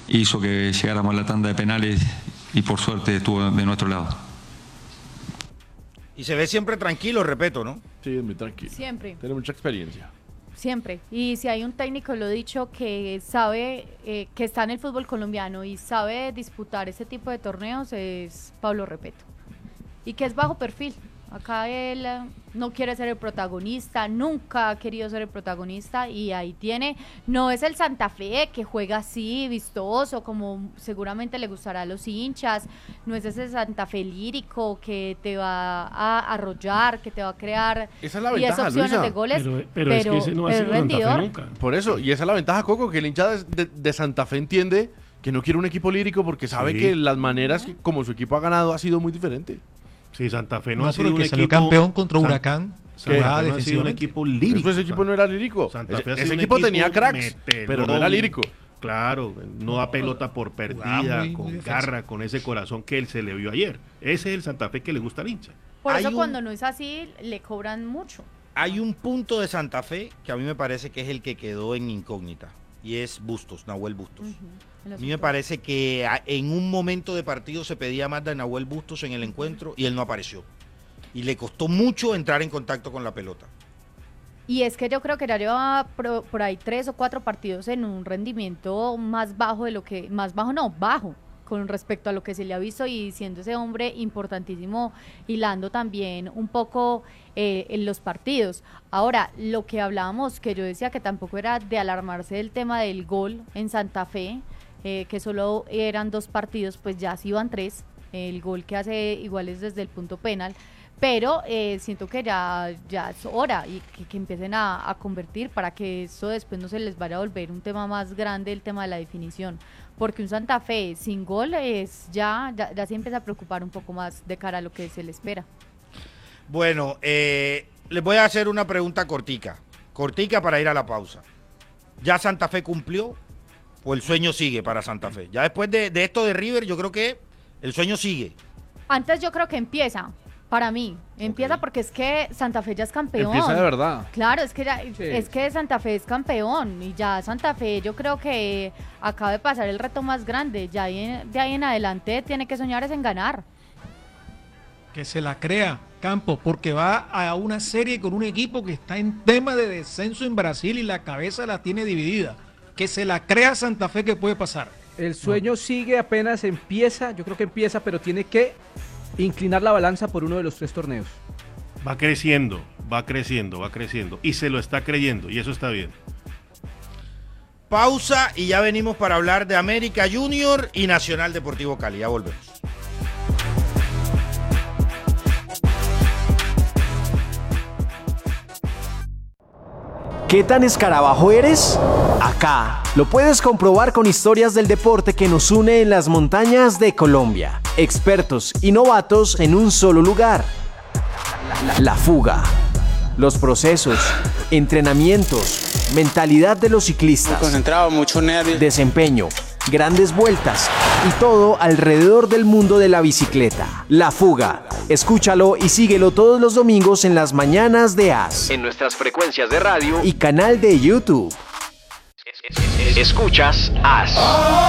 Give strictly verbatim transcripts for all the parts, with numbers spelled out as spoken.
hizo que llegáramos a la tanda de penales y por suerte estuvo de nuestro lado. Y se ve siempre tranquilo, respeto, ¿no? Sí, es muy tranquilo. Siempre. Tiene mucha experiencia. Siempre. Y si hay un técnico, lo he dicho, que sabe, eh, que está en el fútbol colombiano y sabe disputar ese tipo de torneos, es Pablo Repeto. Y que es bajo perfil. Acá él eh, no quiere ser el protagonista, nunca ha querido ser el protagonista y ahí tiene, no es el Santa Fe que juega así, vistoso, como seguramente le gustará a los hinchas, no es ese Santa Fe lírico que te va a arrollar, que te va a crear esa es la diez ventaja, opciones Luisa. de goles, Pero, pero, pero es que ese no ha es sido Santa Fe rendidor. nunca. Por eso, y esa es la ventaja, Coco, que el hincha de, de- de Santa Fe entiende que no quiere un equipo lírico porque sabe Sí. que las maneras que, como su equipo ha ganado ha sido muy diferente. Sí, Santa Fe no, No, ha sido pero un que salió equipo campeón contra San- Huracán. Santa Jugaba Fe no ha sido un defensivamente. equipo lírico. Después ese equipo no era lírico. Santa Ese, Fe ha sido ese un equipo tenía cracks, metelón, pero no era lírico. Claro, no da pelota por perdida, Jugaba muy- muy con defensivo. garra, con ese corazón que él se le vio ayer. Ese es el Santa Fe que le gusta al hincha. Por Hay eso un- cuando no es así, le cobran mucho. Hay un punto de Santa Fe que a mí me parece que es el que quedó en incógnita, y es Bustos, Nahuel Bustos. Ujú, en A los mí me otros. parece que a- en un momento de partido se pedía más de Nahuel Bustos en el encuentro y él no apareció. Y le costó mucho entrar en contacto con la pelota. Y es que yo creo que ya lleva pro- por ahí tres o cuatro partidos en un rendimiento más bajo de lo que, más bajo no, bajo, con respecto a lo que se le ha visto y siendo ese hombre importantísimo, hilando también un poco eh, en los partidos. Ahora, lo que hablábamos, que yo decía que tampoco era de alarmarse del tema del gol en Santa Fe, eh, que solo eran dos partidos, pues ya sí iban tres, el gol que hace igual es desde el punto penal, pero eh, siento que ya, ya es hora y que, que empiecen a, a convertir para que eso después no se les vaya a volver un tema más grande, el tema de la definición, porque un Santa Fe sin gol es ya, ya, ya se empieza a preocupar un poco más de cara a lo que se le espera. Bueno, eh, les voy a hacer una pregunta cortica, cortica para ir a la pausa. ¿Ya Santa Fe cumplió o el sueño sigue para Santa Fe? Ya después de, de esto de River, yo creo que el sueño sigue. Antes yo creo que empieza, para mí, empieza Ok. porque es que Santa Fe ya es campeón. Empieza de verdad. Claro, es que ya, Sí. es que Santa Fe es campeón y ya Santa Fe yo creo que acaba de pasar el reto más grande, ya ahí en- de ahí en adelante tiene que soñar es en ganar. Que se la crea Campo, porque va a una serie con un equipo que está en tema de descenso en Brasil y la cabeza la tiene dividida. Que se la crea Santa Fe que puede pasar. El sueño sigue, apenas empieza, yo creo que empieza, pero tiene que inclinar la balanza por uno de los tres torneos. Va creciendo, va creciendo, va creciendo. Y se lo está creyendo, y eso está bien. Pausa y ya venimos para hablar de América Junior y Nacional Deportivo Cali. Ya volvemos. ¿Qué tan escarabajo eres? Acá lo puedes comprobar con historias del deporte que nos une en las montañas de Colombia. Expertos y novatos en un solo lugar. La, la fuga. Los procesos, entrenamientos, mentalidad de los ciclistas. Concentrado, mucho nervio. Desempeño, grandes vueltas y todo alrededor del mundo de la bicicleta. La Fuga. Escúchalo y síguelo todos los domingos en las mañanas de A S. En nuestras frecuencias de radio y canal de YouTube. Escuchas A S.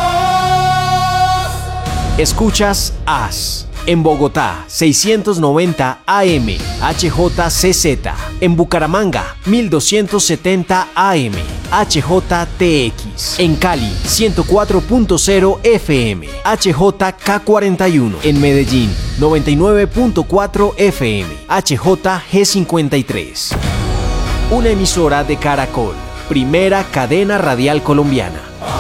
Escuchas A S. En Bogotá, seiscientos noventa A M, H J C Z. En Bucaramanga, mil doscientos setenta A M, H J T X. En Cali, ciento cuatro punto cero F M, H J K cuarenta y uno. En Medellín, noventa y nueve punto cuatro F M, H J G cincuenta y tres. Una emisora de Caracol, primera cadena radial colombiana.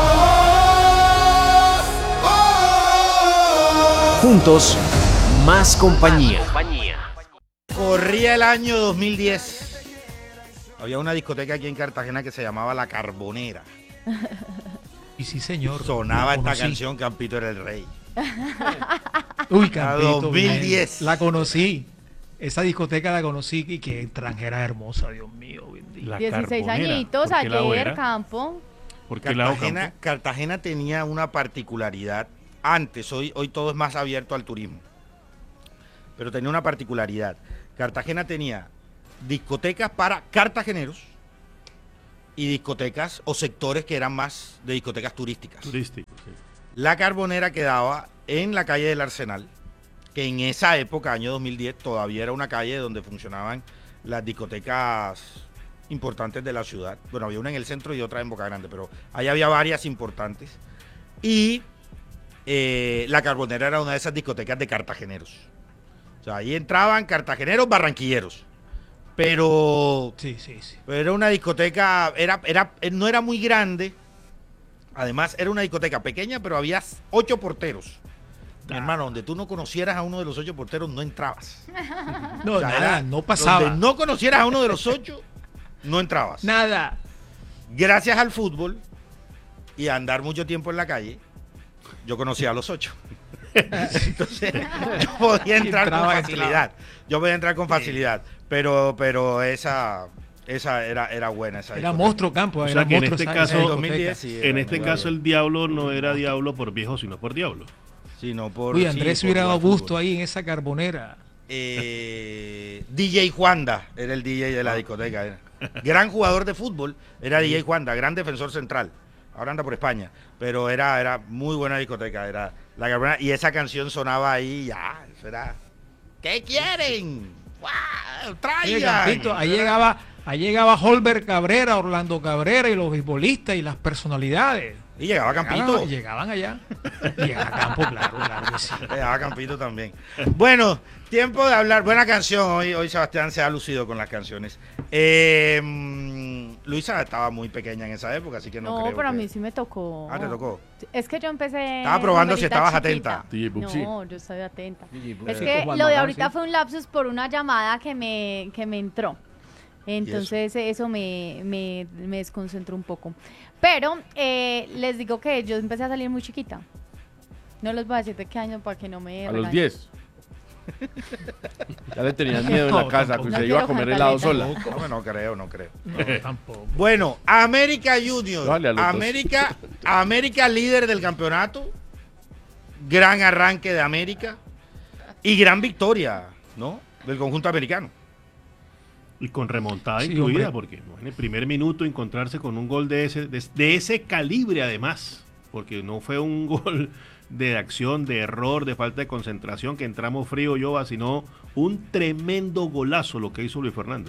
Juntos, más compañía. Corría el año dos mil diez. Había una discoteca aquí en Cartagena que se llamaba La Carbonera. Y sí, señor. Sonaba la esta conocí. canción, Campito era el rey. Uy, Campito. dos mil diez. bien. La conocí. Esa discoteca la conocí y qué extranjera hermosa, Dios mío. bendito. La dieciséis Carbonera. añitos ¿Por qué lado ayer, era? Campo. ¿Por qué lado, Cartagena, Campo? Cartagena tenía una particularidad antes, hoy, hoy todo es más abierto al turismo, pero tenía una particularidad. Cartagena tenía discotecas para cartageneros y discotecas o sectores que eran más de discotecas turísticas. Turístico, sí. La Carbonera quedaba en la calle del Arsenal, que en esa época, año dos mil diez, todavía era una calle donde funcionaban las discotecas importantes de la ciudad. Bueno, había una en el centro y otra en Boca Grande, pero ahí había varias importantes. Y eh, la Carbonera era una de esas discotecas de cartageneros. O sea, ahí entraban cartageneros barranquilleros. Pero, Sí, sí, sí. pero era una discoteca, era, era, no era muy grande. Además, era una discoteca pequeña, pero había ocho porteros. Mi hermano, donde tú no conocieras a uno de los ocho porteros, no entrabas. No, O sea, nada, era no pasaba. Donde no conocieras a uno de los ocho, no entrabas. Nada. Gracias al fútbol y a andar mucho tiempo en la calle, yo conocía a los ocho. Entonces, yo podía entrar Entraba, con facilidad. Yo podía entrar con facilidad. Pero, pero esa, esa era, era buena. Esa Era discoteca. monstruo Campo. O era sea que en monstruo este esa- caso- esa En dos mil diez, discoteca. sí, En era este muy caso bueno. el diablo no era diablo por viejo, sino por diablo. Sí, no, por, Uy, sí, Andrés se por hubiera dado jugar gusto fútbol. ahí en esa carbonera. Eh, D J Juanda era el D J de la discoteca. Era. Gran jugador de fútbol, era D J Juanda, gran defensor central. Ahora anda por España, pero era, era muy buena discoteca, era la Carbonera, y esa canción sonaba ahí, ya, eso era. ¿Qué quieren? ¡Wow! Oye, ¡Traigan! Campito, ahí llegaba, ahí llegaba Holber Cabrera, Orlando Cabrera y los beisbolistas y las personalidades. Y llegaba Campito. Llegaban, llegaban allá. Llegaba a Campo, claro, claro que sí. Llegaba Campito también. Bueno, tiempo de hablar. Buena canción. Hoy, hoy Sebastián se ha lucido con las canciones. Eh, mm, Luisa estaba muy pequeña en esa época, así que no, No, creo pero a que- mí sí me tocó. Ah, ¿te tocó? Es que yo empecé. Estaba probando si numerita estabas chiquita. atenta. D J Buxi. No, yo estoy atenta. D J Es Buxi que con Juan lo de Magán, ahorita sí. fue un lapsus por una llamada que me, que me entró. Entonces eso me, me, me desconcentró un poco. Pero eh, les digo que yo empecé a salir muy chiquita. No les voy a decir de qué año para que no me A los regañen. diez. Ya le tenían miedo en la No, casa, tampoco. que No se iba a quiero comer helado cantaleta. sola. No, no creo, no creo. No, tampoco. Bueno, América Junior. Dale a los dos. América, América líder del campeonato. Gran arranque de América. Y gran victoria, ¿no? Del conjunto americano. Y con remontada Sí, incluida, hombre. porque ¿no? en el primer minuto encontrarse con un gol de ese, de, de ese calibre además, porque no fue un gol de acción, de error, de falta de concentración, que entramos frío yo, sino un tremendo golazo lo que hizo Luis Fernando.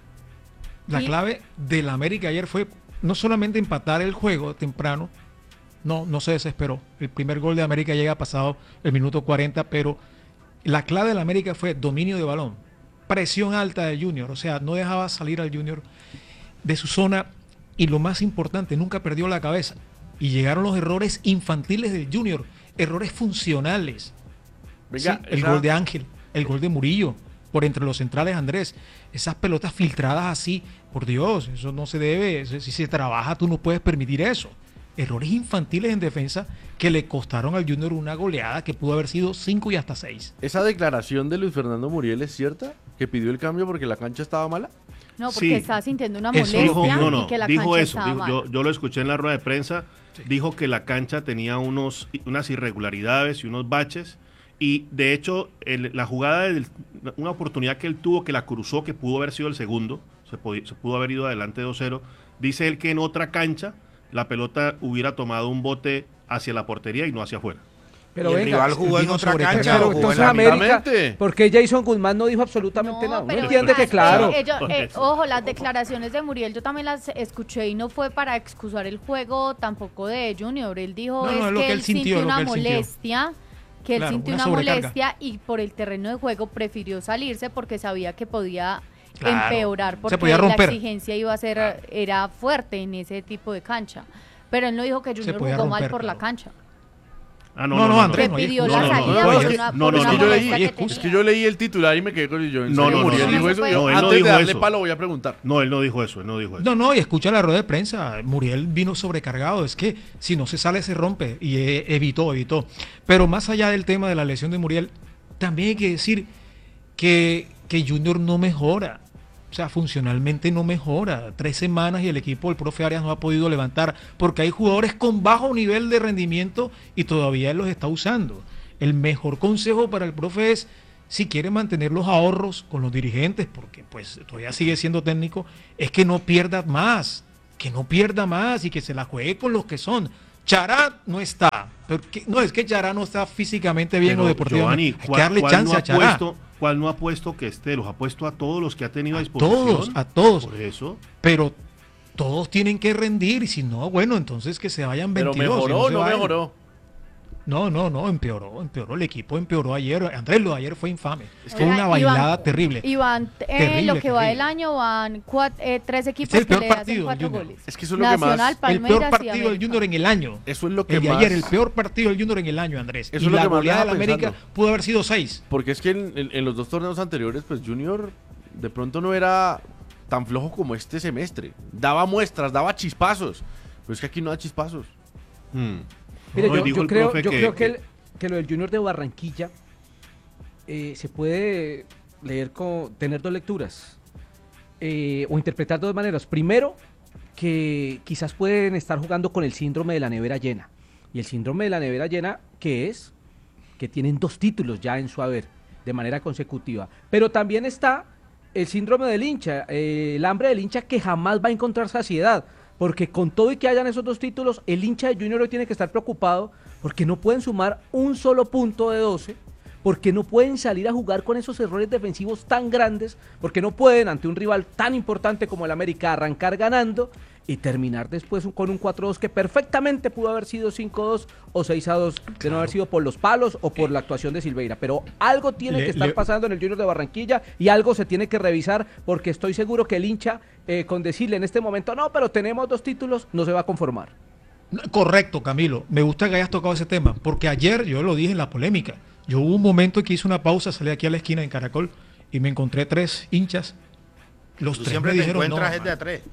La Y- clave del América ayer fue no solamente empatar el juego temprano, no, no se desesperó. El primer gol de América llega pasado el minuto cuarenta, pero la clave del América fue dominio de balón, presión alta del Junior, o sea, no dejaba salir al Junior de su zona y lo más importante, nunca perdió la cabeza. Y llegaron los errores infantiles del Junior, errores funcionales. Venga, Sí, el esa- gol de Ángel, el gol de Murillo, por entre los centrales Andrés, esas pelotas filtradas así, por Dios, eso no se debe, eso- si se trabaja tú no puedes permitir eso. Errores infantiles en defensa que le costaron al Junior una goleada que pudo haber sido cinco y hasta seis. ¿Esa declaración de Luis Fernando Muriel es cierta? ¿Que pidió el cambio porque la cancha estaba mala? No, porque Sí. estaba sintiendo una Eso molestia Dijo, no, y no, que la dijo cancha eso. estaba dijo- mal. yo, yo lo escuché en la rueda de prensa. Dijo que la cancha tenía unos, unas irregularidades y unos baches. Y de hecho, el- la jugada, del- una oportunidad que él tuvo, que la cruzó, que pudo haber sido el segundo, se, podi- se pudo haber ido adelante dos cero. Dice él que en otra cancha la pelota hubiera tomado un bote hacia la portería y no hacia afuera. Pero y el venga, rival jugó en vino otra sobre cancha pero o jugó en entonces la misma. América, Exactamente. ¿por qué Jason Guzmán no dijo absolutamente nada? Uno pero entiende que es claro. ellos- Por eh, eso. ojo, las declaraciones de Muriel yo también las escuché y no fue para excusar el juego tampoco de Junior. Él dijo No, no, es es lo que, que él él sintió, sintió lo una que él sintió. molestia, que él Claro, sintió una una sobrecarga. molestia y por el terreno de juego prefirió salirse porque sabía que podía Claro, empeorar se porque podía la romper. exigencia iba a ser era fuerte en ese tipo de cancha. Pero él no dijo que Junior podía jugó mal romper, por la claro. cancha. Ah, No, no, Andrés, Que no hay pidió excusa. la No, no, salida no, por no, una, no, por no, una no, es, que yo molestia leí, que es que tenía. yo leí el titular y me quedé con yo. ¿En No, serio no, Muriel no, dijo no, eso? no, Yo él no antes dijo de darle eso. palo voy a preguntar. No, él no dijo eso, él no dijo eso. No, no, y escucha la rueda de prensa. Muriel vino sobrecargado. Es que si no se sale, se rompe. Y eh, evitó, evitó. Pero más allá del tema de la lesión de Muriel, también hay que decir que, que Junior no mejora. O sea, funcionalmente no mejora. Tres semanas y el equipo del profe Arias no ha podido levantar porque hay jugadores con bajo nivel de rendimiento y todavía él los está usando. El mejor consejo para el profe es, si quiere mantener los ahorros con los dirigentes, porque pues todavía sigue siendo técnico, es que no pierda más, que no pierda más y que se la juegue con los que son. Charat no está, Porque, no, es que Chará no está físicamente bien Pero, o deportivamente. Giovanni, Hay que ¿cuál, darle cuál chance no a ha Chará. puesto, ¿Cuál no ha puesto que esté? Los ha puesto a todos los que ha tenido a A disposición. todos, a todos. Por eso. Pero todos tienen que rendir y si no, bueno, entonces que se vayan Pero veintidós. mejoró y o se no vayan. mejoró. No, no, no, empeoró, empeoró. El equipo empeoró ayer. Andrés, lo de ayer fue infame. Es fue que- una Iván- bailada terrible. Y van, eh, Terrible, lo que va terrible. del año, van cuat- eh, tres equipos el que peor le partido hacen del cuatro Junior. goles. Es que eso es lo que Nacional, más- El Palmeiras peor y partido del América. Junior en el año. Eso es lo que El de más... ayer, el peor partido del Junior en el año, Andrés. Eso y es lo la que más goleada de la estaba América pensando. pudo haber sido seis. Porque es que en, en- en los dos torneos anteriores, pues Junior de pronto no era tan flojo como este semestre. Daba muestras, daba chispazos. Pero es que aquí no da chispazos. Hmm. Mire, No, y yo, dijo yo el creo, profe yo que- creo que, que- el- que lo del Junior de Barranquilla eh, se puede leer con, tener dos lecturas eh, o interpretar de dos maneras. Primero, que quizás pueden estar jugando con el síndrome de la nevera llena. Y el síndrome de la nevera llena, ¿qué es? Que tienen dos títulos ya en su haber, de manera consecutiva. Pero también está el síndrome del hincha, eh, el hambre del hincha que jamás va a encontrar saciedad. Porque con todo y que hayan esos dos títulos, el hincha de Junior hoy tiene que estar preocupado porque no pueden sumar un solo punto de doce, porque no pueden salir a jugar con esos errores defensivos tan grandes, porque no pueden ante un rival tan importante como el América arrancar ganando y terminar después con un cuatro dos que perfectamente pudo haber sido cinco dos o seis a dos, de no haber sido por los palos o por la actuación de Silveira. Pero algo tiene Le- que estar le- pasando en el Junior de Barranquilla y algo se tiene que revisar porque estoy seguro que el hincha, eh, con decirle en este momento, no, pero tenemos dos títulos, no se va a conformar. No, correcto, Camilo. Me gusta que hayas tocado ese tema, porque ayer yo lo dije en la polémica. Yo hubo un momento que hice una pausa, salí aquí a la esquina en Caracol y me encontré tres hinchas. Los Tú tres siempre me te dijeron no. encuentras es de a hermano. tres.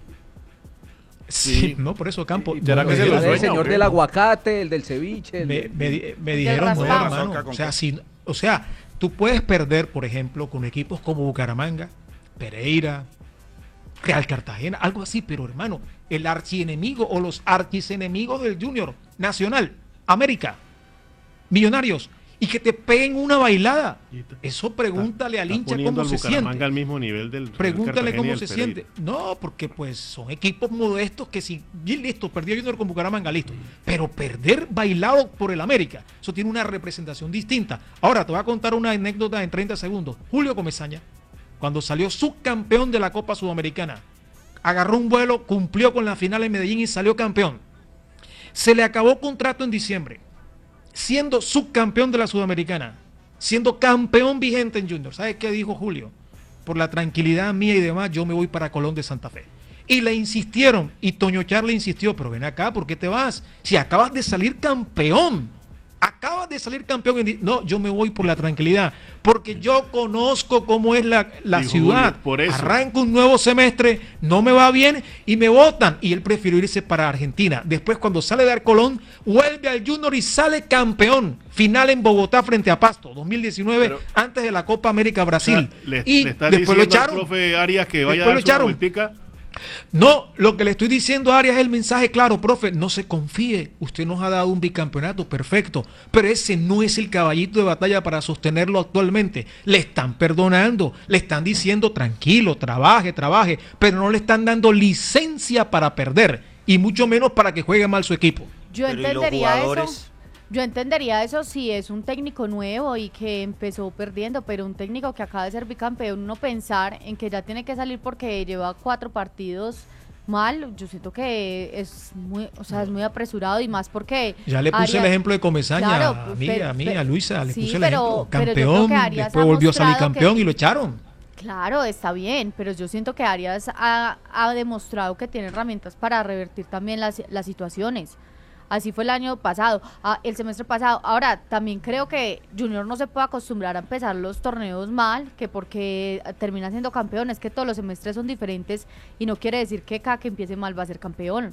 Sí, Sí. no, por eso Campo. ¿Y será no, que me se lo dijeron- el sueña señor o qué? del aguacate, el del ceviche. el me, de- me di- me Del dijeron no, raspado. hermano. Mazorca con O sea, queso. si, o sea, tú puedes perder, por ejemplo, con equipos como Bucaramanga, Pereira, Real Cartagena, algo así, pero hermano, el archienemigo o los archienemigos del Junior Nacional, América, Millonarios, y que te peguen una bailada. Eso pregúntale al Está hincha poniendo cómo al se Bucaramanga siente. al mismo nivel del Real Pregúntale Cartagena y cómo del se Pereira. siente. No, porque pues son equipos modestos que si bien listo, perdió Junior con Bucaramanga, listo. Pero perder bailado por el América, eso tiene una representación distinta. Ahora te voy a contar una anécdota en treinta segundos. Julio Comesaña, cuando salió subcampeón de la Copa Sudamericana, agarró un vuelo, cumplió con la final en Medellín y salió campeón. Se le acabó contrato en diciembre, siendo subcampeón de la Sudamericana, siendo campeón vigente en Junior. ¿Sabes qué dijo Julio? Por la tranquilidad mía y demás, yo me voy para Colón de Santa Fe. Y le insistieron, y Toño Char le insistió, pero ven acá, ¿por qué te vas? Si acabas de salir campeón. Acabas de salir campeón. En... No, yo me voy por la tranquilidad, porque yo conozco cómo es la, la Dijo ciudad. Julio, por eso. Arranco un nuevo semestre, no me va bien y me votan. Y él prefirió irse para Argentina. Después, cuando sale de Colón, vuelve al Junior y sale campeón. Final en Bogotá frente a Pasto, dos mil diecinueve, Pero- antes de la Copa América O Brasil. sea, le, y le estás después lo diciendo al echaron. profe Arias que vaya Después a lo dar su echaron. vueltica. No, lo que le estoy diciendo a Arias es el mensaje claro, profe, no se confíe, usted nos ha dado un bicampeonato, perfecto, pero ese no es el caballito de batalla para sostenerlo actualmente. Le están perdonando, le están diciendo tranquilo, trabaje, trabaje, pero no le están dando licencia para perder y mucho menos para que juegue mal su equipo. Yo Pero ¿y los entendería jugadores? eso. Yo entendería eso si es un técnico nuevo y que empezó perdiendo, pero un técnico que acaba de ser bicampeón, uno pensar en que ya tiene que salir porque lleva cuatro partidos mal, yo siento que es muy, o sea, es muy apresurado y más porque Ya le puse Arias- el ejemplo de Comesaña, Claro, a mí, pero- a mí, pero- a Luisa, le sí, puse el pero- ejemplo, pero yo creo campeón, que Arias después ha volvió a salir mostrado que- campeón y lo echaron. Claro, está bien, pero yo siento que Arias ha, ha demostrado que tiene herramientas para revertir también las, las situaciones. Así fue el año pasado, ah, el semestre pasado. Ahora, también creo que Junior no se puede acostumbrar a empezar los torneos mal, que porque termina siendo campeón, es que todos los semestres son diferentes y no quiere decir que cada que empiece mal va a ser campeón.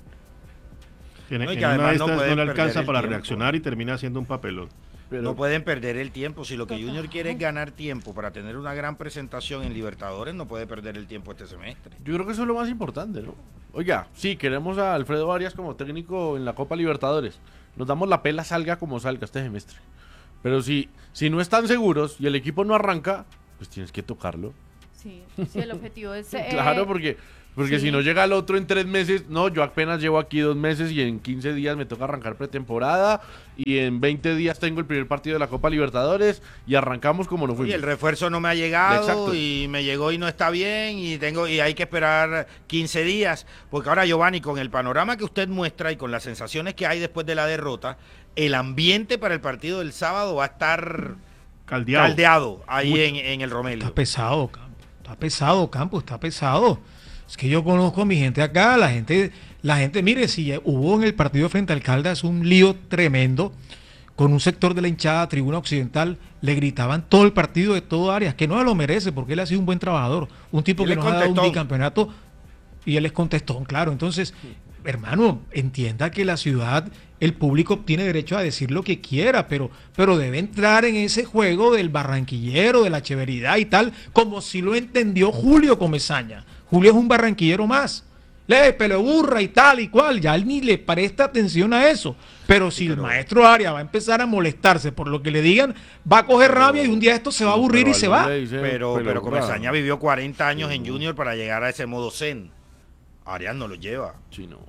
Tiene, No, y en que una además de no estas no, pueden le perder alcanza el para tiempo. reaccionar y termina haciendo un papelón. No pueden perder el tiempo. Si lo que Junior quiere es ganar tiempo para tener una gran presentación en Libertadores, no puede perder el tiempo este semestre. Yo creo que eso es lo más importante, ¿no? Oiga, sí, queremos a Alfredo Arias como técnico en la Copa Libertadores. Nos damos la pela, salga como salga este semestre. Pero si, si no están seguros y el equipo no arranca, pues tienes que tocarlo. Sí, sí, el objetivo es... eh, Claro, porque Porque Sí. si no llega el otro en tres meses, no, yo apenas llevo aquí dos meses y en quince días me toca arrancar pretemporada y en veinte días tengo el primer partido de la Copa Libertadores y arrancamos como no Y fuimos. el refuerzo no me ha llegado Exacto. y me llegó y no está bien y tengo y hay que esperar quince días. Porque ahora, Giovanni, con el panorama que usted muestra y con las sensaciones que hay después de la derrota, el ambiente para el partido del sábado va a estar Caldeado. caldeado ahí Mucho. en, en el Romelio. Está pesado, Campo. Está pesado, Campo, está pesado. Es que yo conozco a mi gente acá, la gente, la gente, mire, si hubo en el partido frente al Caldas un lío tremendo, con un sector de la hinchada, tribuna occidental, le gritaban todo el partido de todo Arias, que no se lo merece, porque él ha sido un buen trabajador, un tipo Él que es nos ha dado un contestón. bicampeonato, y él es contestón, claro. Entonces, hermano, entienda que la ciudad, el público tiene derecho a decir lo que quiera, pero, pero debe entrar en ese juego del barranquillero, de la chéveridad y tal, como si lo entendió Julio Comesaña. Julio es un barranquillero más. Le pelo burra y tal y cual, ya él ni le presta atención a eso. Pero si el maestro Arias va a empezar a molestarse por lo que le digan, va a coger rabia y un día esto se va a aburrir y se va. Pero, pero Comesaña vive vivió cuarenta años en Junior para llegar a ese modo zen. Arias no lo lleva. Sí, no.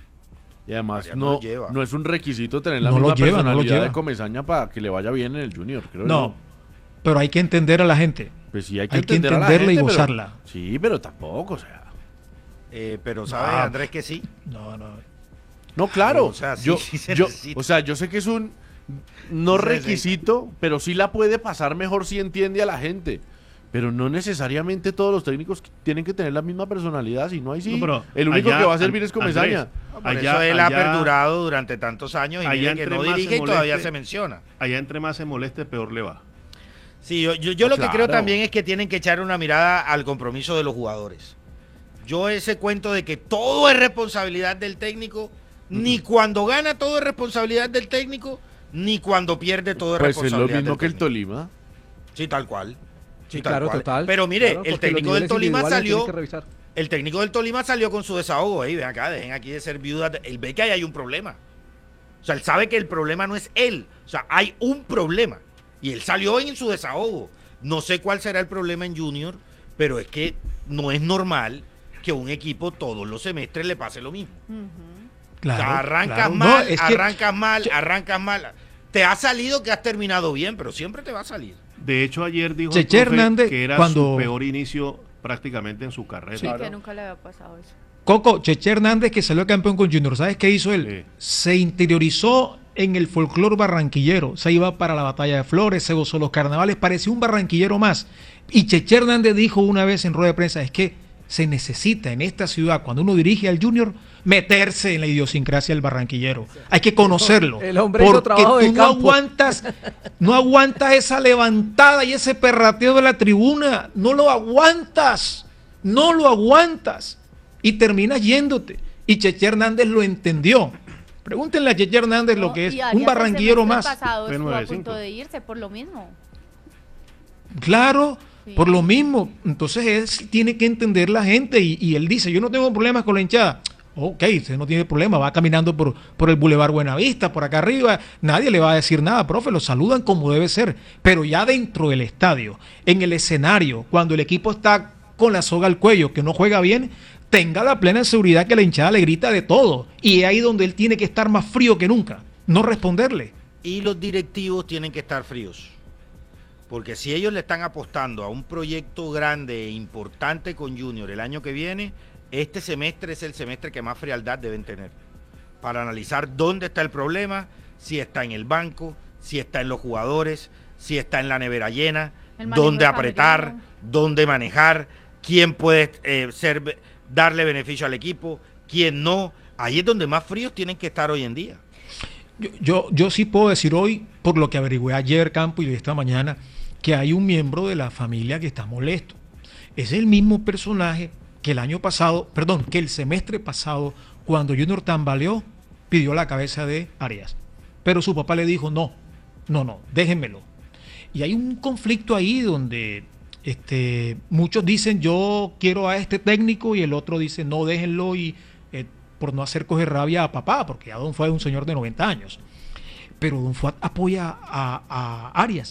Y además Arias no no, lo lleva. no es un requisito tener la No lo misma lleva, no lo personalidad lleva. de Comesaña para que le vaya bien en el Junior, creo No, yo. pero hay que entender a la gente. Pues sí, hay que, hay que entender a la entenderla y gente, pero- gozarla. sí, pero tampoco, o sea. Eh, pero ¿sabes, Ah. Andrés, que sí? No, no. No, claro. O sea, sí, yo, sí se yo- necesita. o sea, yo sé que es un no Sí, sí. requisito, pero sí la puede pasar mejor si entiende a la gente. Pero no necesariamente todos los técnicos tienen que tener la misma personalidad, si no hay sí. No, pero el único allá, que va a servir An- es Comesaña. Andrés, Por allá- eso él ha allá- perdurado durante tantos años y allá mire que entre no más se dirige y todavía moleste- se menciona. Allá entre más se moleste, peor le va. Sí, yo, yo, yo lo que Claro. creo también es que tienen que echar una mirada al compromiso de los jugadores. Yo ese cuento de que todo es responsabilidad del técnico, ni cuando gana todo es responsabilidad del técnico, ni cuando pierde todo es Pues es lo responsabilidad mismo del que el técnico. Tolima. Sí, tal cual. Sí, Sí, tal claro, cual. total. Pero mire, Claro, el porque los técnico del niveles Tolima individuales salió, tienen que revisar. el técnico del Tolima salió con su desahogo. Ey, ven acá, dejen aquí de ser viudas. Él ve que ahí hay un problema. O sea, él sabe que el problema no es él. O sea, hay un problema. Y él salió en su desahogo. No sé cuál será el problema en Junior, pero es que no es normal que a un equipo todos los semestres le pase lo mismo. Claro, O sea, arrancas claro. mal, No, es que- arrancas mal, arrancas mal. Te ha salido que has terminado bien, pero siempre te va a salir. De hecho, ayer dijo Cheche el profe Hernández, que era cuando- su peor inicio prácticamente en su carrera. Sí, que nunca le había pasado eso. Coco, Cheche Hernández, que salió campeón con Junior, ¿sabes qué hizo él? Sí. Se interiorizó en el folclore barranquillero, se iba para la batalla de Flores, se gozó los carnavales, parecía un barranquillero más. Y Cheche Hernández dijo una vez en rueda de prensa, es que se necesita en esta ciudad, cuando uno dirige al Junior, meterse en la idiosincrasia del barranquillero. Hay que conocerlo. El hombre hizo porque trabajo de tú no campo. aguantas, no aguantas esa levantada y ese perrateo de la tribuna. No lo aguantas. No lo aguantas. Y terminas yéndote. Y Cheche Hernández lo entendió. Pregúntenle a Cheche Hernández lo No, que es y Arias un el barranquillero semestre más. pasado Fue estuvo a nueve cinco. punto de irse por lo mismo. Claro, Sí. por lo mismo. Entonces él tiene que entender la gente y, y él dice, yo no tengo problemas con la hinchada. Ok, usted no tiene problema, va caminando por, por el Boulevard Buenavista, por acá arriba, nadie le va a decir nada, profe, lo saludan como debe ser. Pero ya dentro del estadio, en el escenario, cuando el equipo está con la soga al cuello, que no juega bien, tenga la plena seguridad que la hinchada le grita de todo. Y es ahí donde él tiene que estar más frío que nunca, no responderle. Y los directivos tienen que estar fríos. Porque si ellos le están apostando a un proyecto grande e importante con Junior el año que viene, este semestre es el semestre que más frialdad deben tener. Para analizar dónde está el problema, si está en el banco, si está en los jugadores, si está en la nevera llena, El manejo dónde de apretar, camerino. dónde manejar, quién puede eh, ser, darle beneficio al equipo, quién no. Ahí es donde más fríos tienen que estar hoy en día. Yo, yo, yo sí puedo decir hoy, por lo que averigüé ayer, Campo, y esta mañana, que hay un miembro de la familia que está molesto. Es el mismo personaje que el año pasado, perdón, que el semestre pasado, cuando Junior tambaleó, pidió la cabeza de Arias. Pero su papá le dijo, no, no, no, déjenmelo. Y hay un conflicto ahí donde este, muchos dicen, yo quiero a este técnico, y el otro dice, no, déjenlo, y eh, por no hacer coger rabia a papá, porque ya Don Fuad es un señor de noventa años. Pero Don Fuad apoya a, a Arias.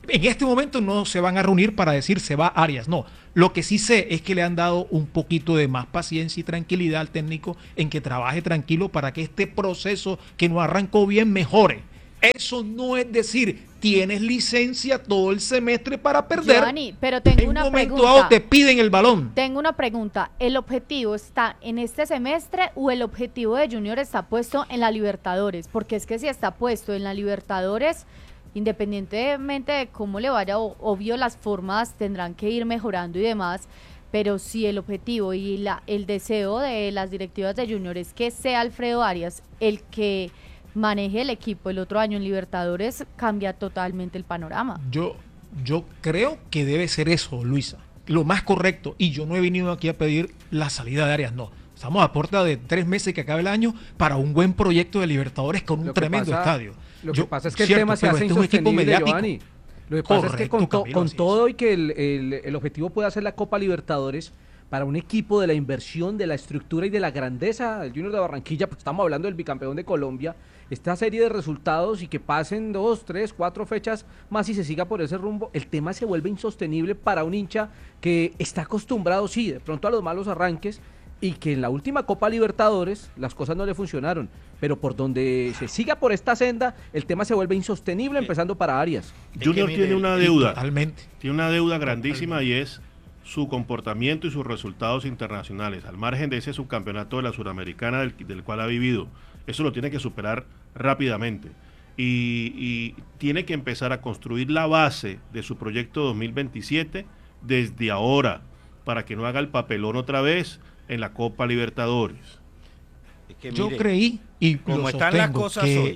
En este momento no se van a reunir para decir se va Arias, no. Lo que sí sé es que le han dado un poquito de más paciencia y tranquilidad al técnico en que trabaje tranquilo para que este proceso que no arrancó bien mejore. Eso no es decir, tienes licencia todo el semestre para perder. Giovanni, pero tengo en una un momento pregunta. dado te piden el balón. Tengo una pregunta. ¿El objetivo está en este semestre o el objetivo de Junior está puesto en la Libertadores? Porque es que si está puesto en la Libertadores, independientemente de cómo le vaya, o- obvio las formas tendrán que ir mejorando y demás, pero si el objetivo y la, el deseo de las directivas de Junior es que sea Alfredo Arias el que maneje el equipo el otro año en Libertadores, cambia totalmente el panorama. Yo, yo creo que debe ser eso, Luisa. Lo más correcto. Y yo no he venido aquí a pedir la salida de Arias, no. Estamos a puerta de tres meses que acabe el año para un buen proyecto de Libertadores con un Lo que tremendo pasa- estadio. Lo que Yo- pasa es que cierto, el tema se pero hace este es un equipo insostenible, mediático. Giovanni. Lo que pasa es que con, Correcto, to- Camilo, con así es. todo y que el, el- el objetivo pueda ser la Copa Libertadores, para un equipo de la inversión, de la estructura y de la grandeza del Junior de Barranquilla, pues estamos hablando del bicampeón de Colombia, esta serie de resultados y que pasen dos, tres, cuatro fechas más y se siga por ese rumbo, el tema se vuelve insostenible para un hincha que está acostumbrado, sí, de pronto a los malos arranques, y que en la última Copa Libertadores las cosas no le funcionaron, pero por donde se siga por esta senda, el tema se vuelve insostenible, empezando para Arias. Es Junior que tiene mire, una Y deuda. Totalmente. Tiene una deuda grandísima y es su comportamiento y sus resultados internacionales, al margen de ese subcampeonato de la Suramericana del, del cual ha vivido. Eso lo tiene que superar rápidamente. Y, y tiene que empezar a construir la base de su proyecto dos mil veintisiete desde ahora, para que no haga el papelón otra vez en la Copa Libertadores. Es que Yo mire, creí y como lo están las sostengo, cosas que- hoy,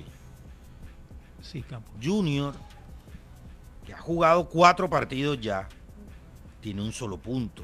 Sí, Campo. Junior, que ha jugado cuatro partidos ya, tiene un solo punto.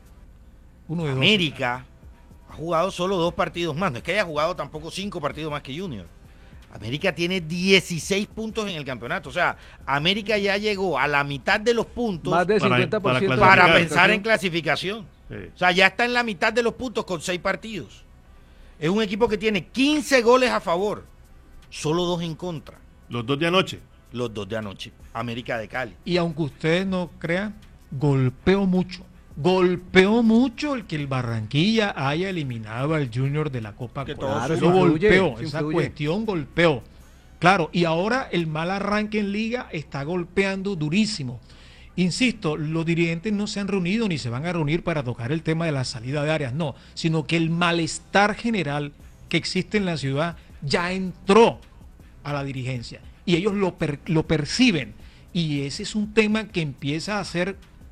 Uno de dos. América ha jugado solo dos partidos más. No es que haya jugado tampoco cinco partidos más que Junior. América tiene dieciséis puntos en el campeonato. O sea, América ya llegó a la mitad de los puntos Más de para- cincuenta por ciento para de para clasificar. pensar en clasificación. Eh, O sea, ya está en la mitad de los puntos con seis partidos. Es un equipo que tiene quince goles a favor, solo dos en contra. los dos de anoche. Los dos de anoche. América de Cali. Y aunque ustedes no crean, golpeó mucho. Golpeó mucho el que el Barranquilla haya eliminado al Junior de la Copa Que Colombia. todo Eso influye, golpeó, eso esa influye. cuestión golpeó. Claro, y ahora el mal arranque en liga está golpeando durísimo. Insisto, los dirigentes no se han reunido ni se van a reunir para tocar el tema de la salida de Arias, no, sino que el malestar general que existe en la ciudad ya entró a la dirigencia y ellos lo, per- lo perciben, y ese es un tema que empieza a hacer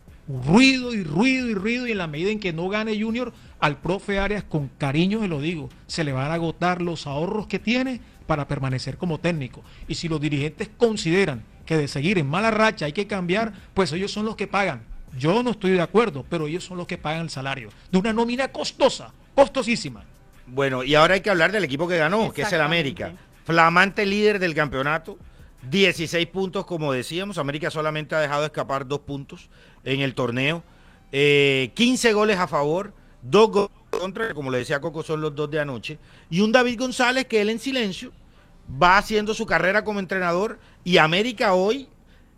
ruido y ruido y ruido, y en la medida en que no gane Junior, al profe Arias, con cariño se lo digo, se le van a agotar los ahorros que tiene para permanecer como técnico. Y si los dirigentes consideran que de seguir en mala racha hay que cambiar, pues ellos son los que pagan. Yo no estoy de acuerdo, pero ellos son los que pagan el salario de una nómina costosa, costosísima. Bueno, y ahora hay que hablar del equipo que ganó, que es el América. Flamante líder del campeonato, dieciséis puntos, como decíamos. América solamente ha dejado escapar dos puntos en el torneo. Eh, quince goles a favor, dos goles contra, como le decía Coco, son los dos de anoche. Y un David González que él en silencio va haciendo su carrera como entrenador. Y América hoy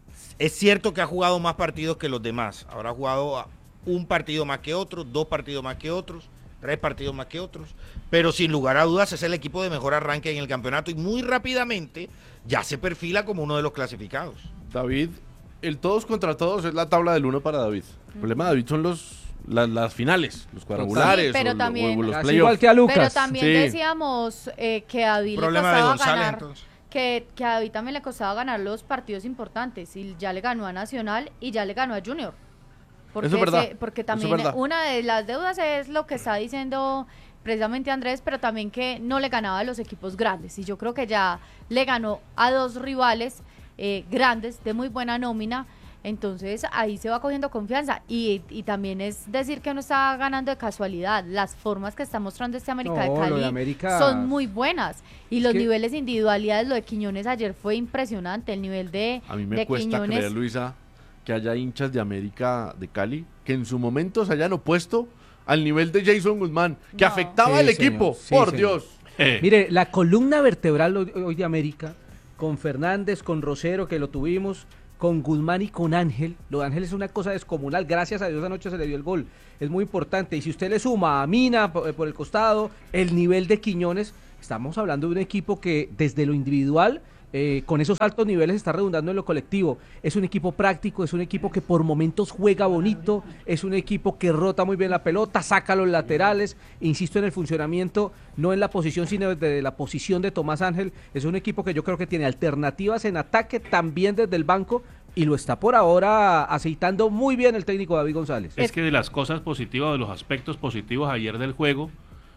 es cierto que ha jugado más partidos que los demás. Ahora ha jugado un partido más que otros, dos partidos más que otros, tres partidos más que otros, pero sin lugar a dudas es el equipo de mejor arranque en el campeonato y muy rápidamente ya se perfila como uno de los clasificados. David, el todos contra todos es la tabla del uno para David. El problema de David son los las, las finales, los cuadrangulares, Sí, pero o, lo- también- o los Casi playoffs. igual que a Lucas. Pero también Sí. decíamos eh, que a David le Problema de costaba González, ganar, entonces. que, que a David también le costaba ganar los partidos importantes, y ya le ganó a Nacional y ya le ganó a Junior. Porque, Eso es verdad, se- porque eso es también verdad. una de las deudas es lo que está diciendo precisamente Andrés, pero también que no le ganaba a los equipos grandes, y yo creo que ya le ganó a dos rivales eh, grandes de muy buena nómina. Entonces ahí se va cogiendo confianza, y, y también es decir que no está ganando de casualidad. Las formas que está mostrando este América No, de lo de Cali América- son muy buenas, y Es los que- niveles de individualidades, lo de Quiñones ayer fue impresionante, el nivel de, A mí me de cuesta Quiñones. creer, Luisa, que haya hinchas de América de Cali que en su momento se hayan opuesto al nivel de Jason Guzmán, que No. afectaba Sí, al señor, equipo. sí, Por señor. Dios. Eh, Mire, la columna vertebral hoy, hoy de América, con Fernández, con Rosero, que lo tuvimos, con Guzmán y con Ángel. Lo de Ángel es una cosa descomunal, gracias a Dios anoche se le dio el gol, es muy importante. Y si usted le suma a Mina por, por el costado, el nivel de Quiñones, estamos hablando de un equipo que desde lo individual, eh, con esos altos niveles está redundando en lo colectivo. Es un equipo práctico, es un equipo que por momentos juega bonito, es un equipo que rota muy bien la pelota, saca los laterales, insisto en el funcionamiento, no en la posición, sino desde la posición de Tomás Ángel. Es un equipo que yo creo que tiene alternativas en ataque también desde el banco, y lo está por ahora aceitando muy bien el técnico David González. Es que de las cosas positivas, de los aspectos positivos ayer del juego,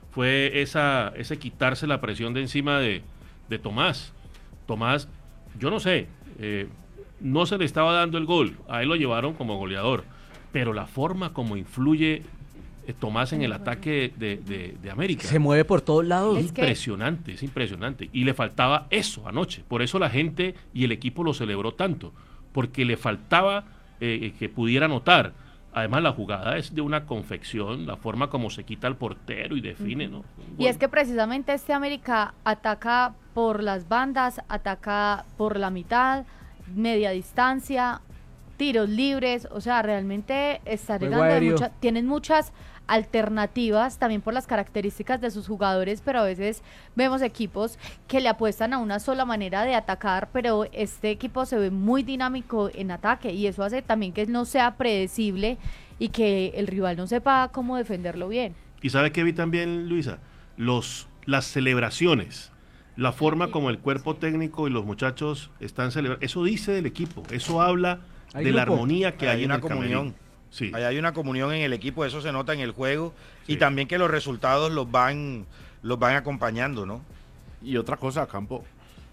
fue esa ese quitarse la presión de encima de, de Tomás. Tomás, yo no sé, eh, no se le estaba dando el gol, a él lo llevaron como goleador, pero la forma como influye eh, Tomás en el ataque de, de, de América. Se mueve por todos lados. Es Es que- impresionante, es impresionante. Y le faltaba eso anoche, por eso la gente y el equipo lo celebró tanto, porque le faltaba eh, que pudiera anotar. Además, la jugada es de una confección, la forma como se quita al portero y define, ¿no? Y es que precisamente este América ataca por las bandas, ataca por la mitad, media distancia, tiros libres, o sea, realmente está Juego llegando de aéreo. mucha- tienen muchas alternativas también por las características de sus jugadores, pero a veces vemos equipos que le apuestan a una sola manera de atacar, pero este equipo se ve muy dinámico en ataque y eso hace también que no sea predecible y que el rival no sepa cómo defenderlo bien. Y sabe que vi también, Luisa, los las celebraciones, la forma como el cuerpo técnico y los muchachos están celebrando, eso dice del equipo, eso habla Hay de la grupo. armonía que hay, hay en una el comunión. camerino. Sí. Ahí hay una comunión en el equipo, eso se nota en el juego y Sí. también que los resultados los van los van acompañando, ¿no? Y otra cosa, Campo.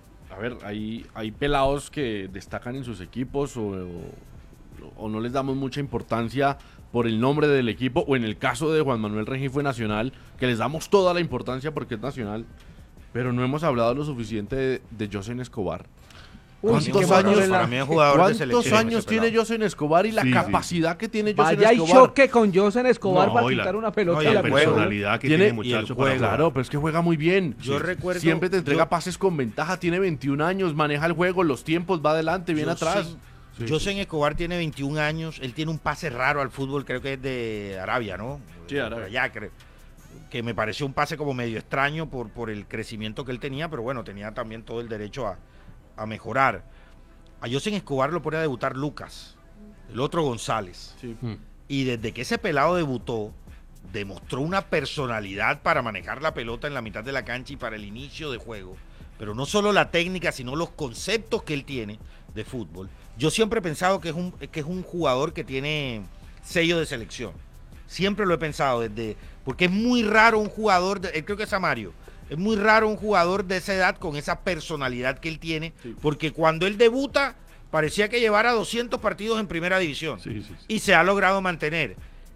A ver, hay, hay pelados que destacan en sus equipos o, o, o no les damos mucha importancia por el nombre del equipo, o en el caso de Juan Manuel Rengifo Nacional, que les damos toda la importancia porque es nacional, pero no hemos hablado lo suficiente de, de Josen Escobar. Uy, ¿Cuántos qué años? Manuela. Para mí es jugador de ¿Cuántos selección años ese pelado. tiene Josen Escobar y la Sí, sí. capacidad que tiene Josen Vaya y Escobar? choque con Josen Escobar No, para y la- quitar una pelota no, y de el la la juego. personalidad que Tiene- tiene, y el muchacho para juego. jugar. Claro, pero es que juega muy bien. Yo Sí. recuerdo- Siempre te entrega yo- pases con ventaja, tiene veintiún años, maneja el juego, los tiempos, va adelante, viene Yo atrás. sé- Josen Escobar tiene veintiún años, él tiene un pase raro al fútbol, creo que es de Arabia, ¿no? Sí, Por Arabia. allá, creo. Que me pareció un pase como medio extraño por, por el crecimiento que él tenía, pero bueno, tenía también todo el derecho a, a mejorar. A Josen Escobar lo pone a debutar Lucas, el otro González. Sí. Mm. Y desde que ese pelado debutó, demostró una personalidad para manejar la pelota en la mitad de la cancha y para el inicio de juego. Pero no solo la técnica, sino los conceptos que él tiene de fútbol. Yo siempre he pensado que es un, que es un jugador que tiene sello de selección. Siempre lo he pensado, desde porque es muy raro un jugador, de, creo que es Samario, es muy raro un jugador de esa edad con esa personalidad que él tiene, Sí. porque cuando él debuta parecía que llevara doscientos partidos en primera división Sí, sí, sí. y se ha logrado mantener.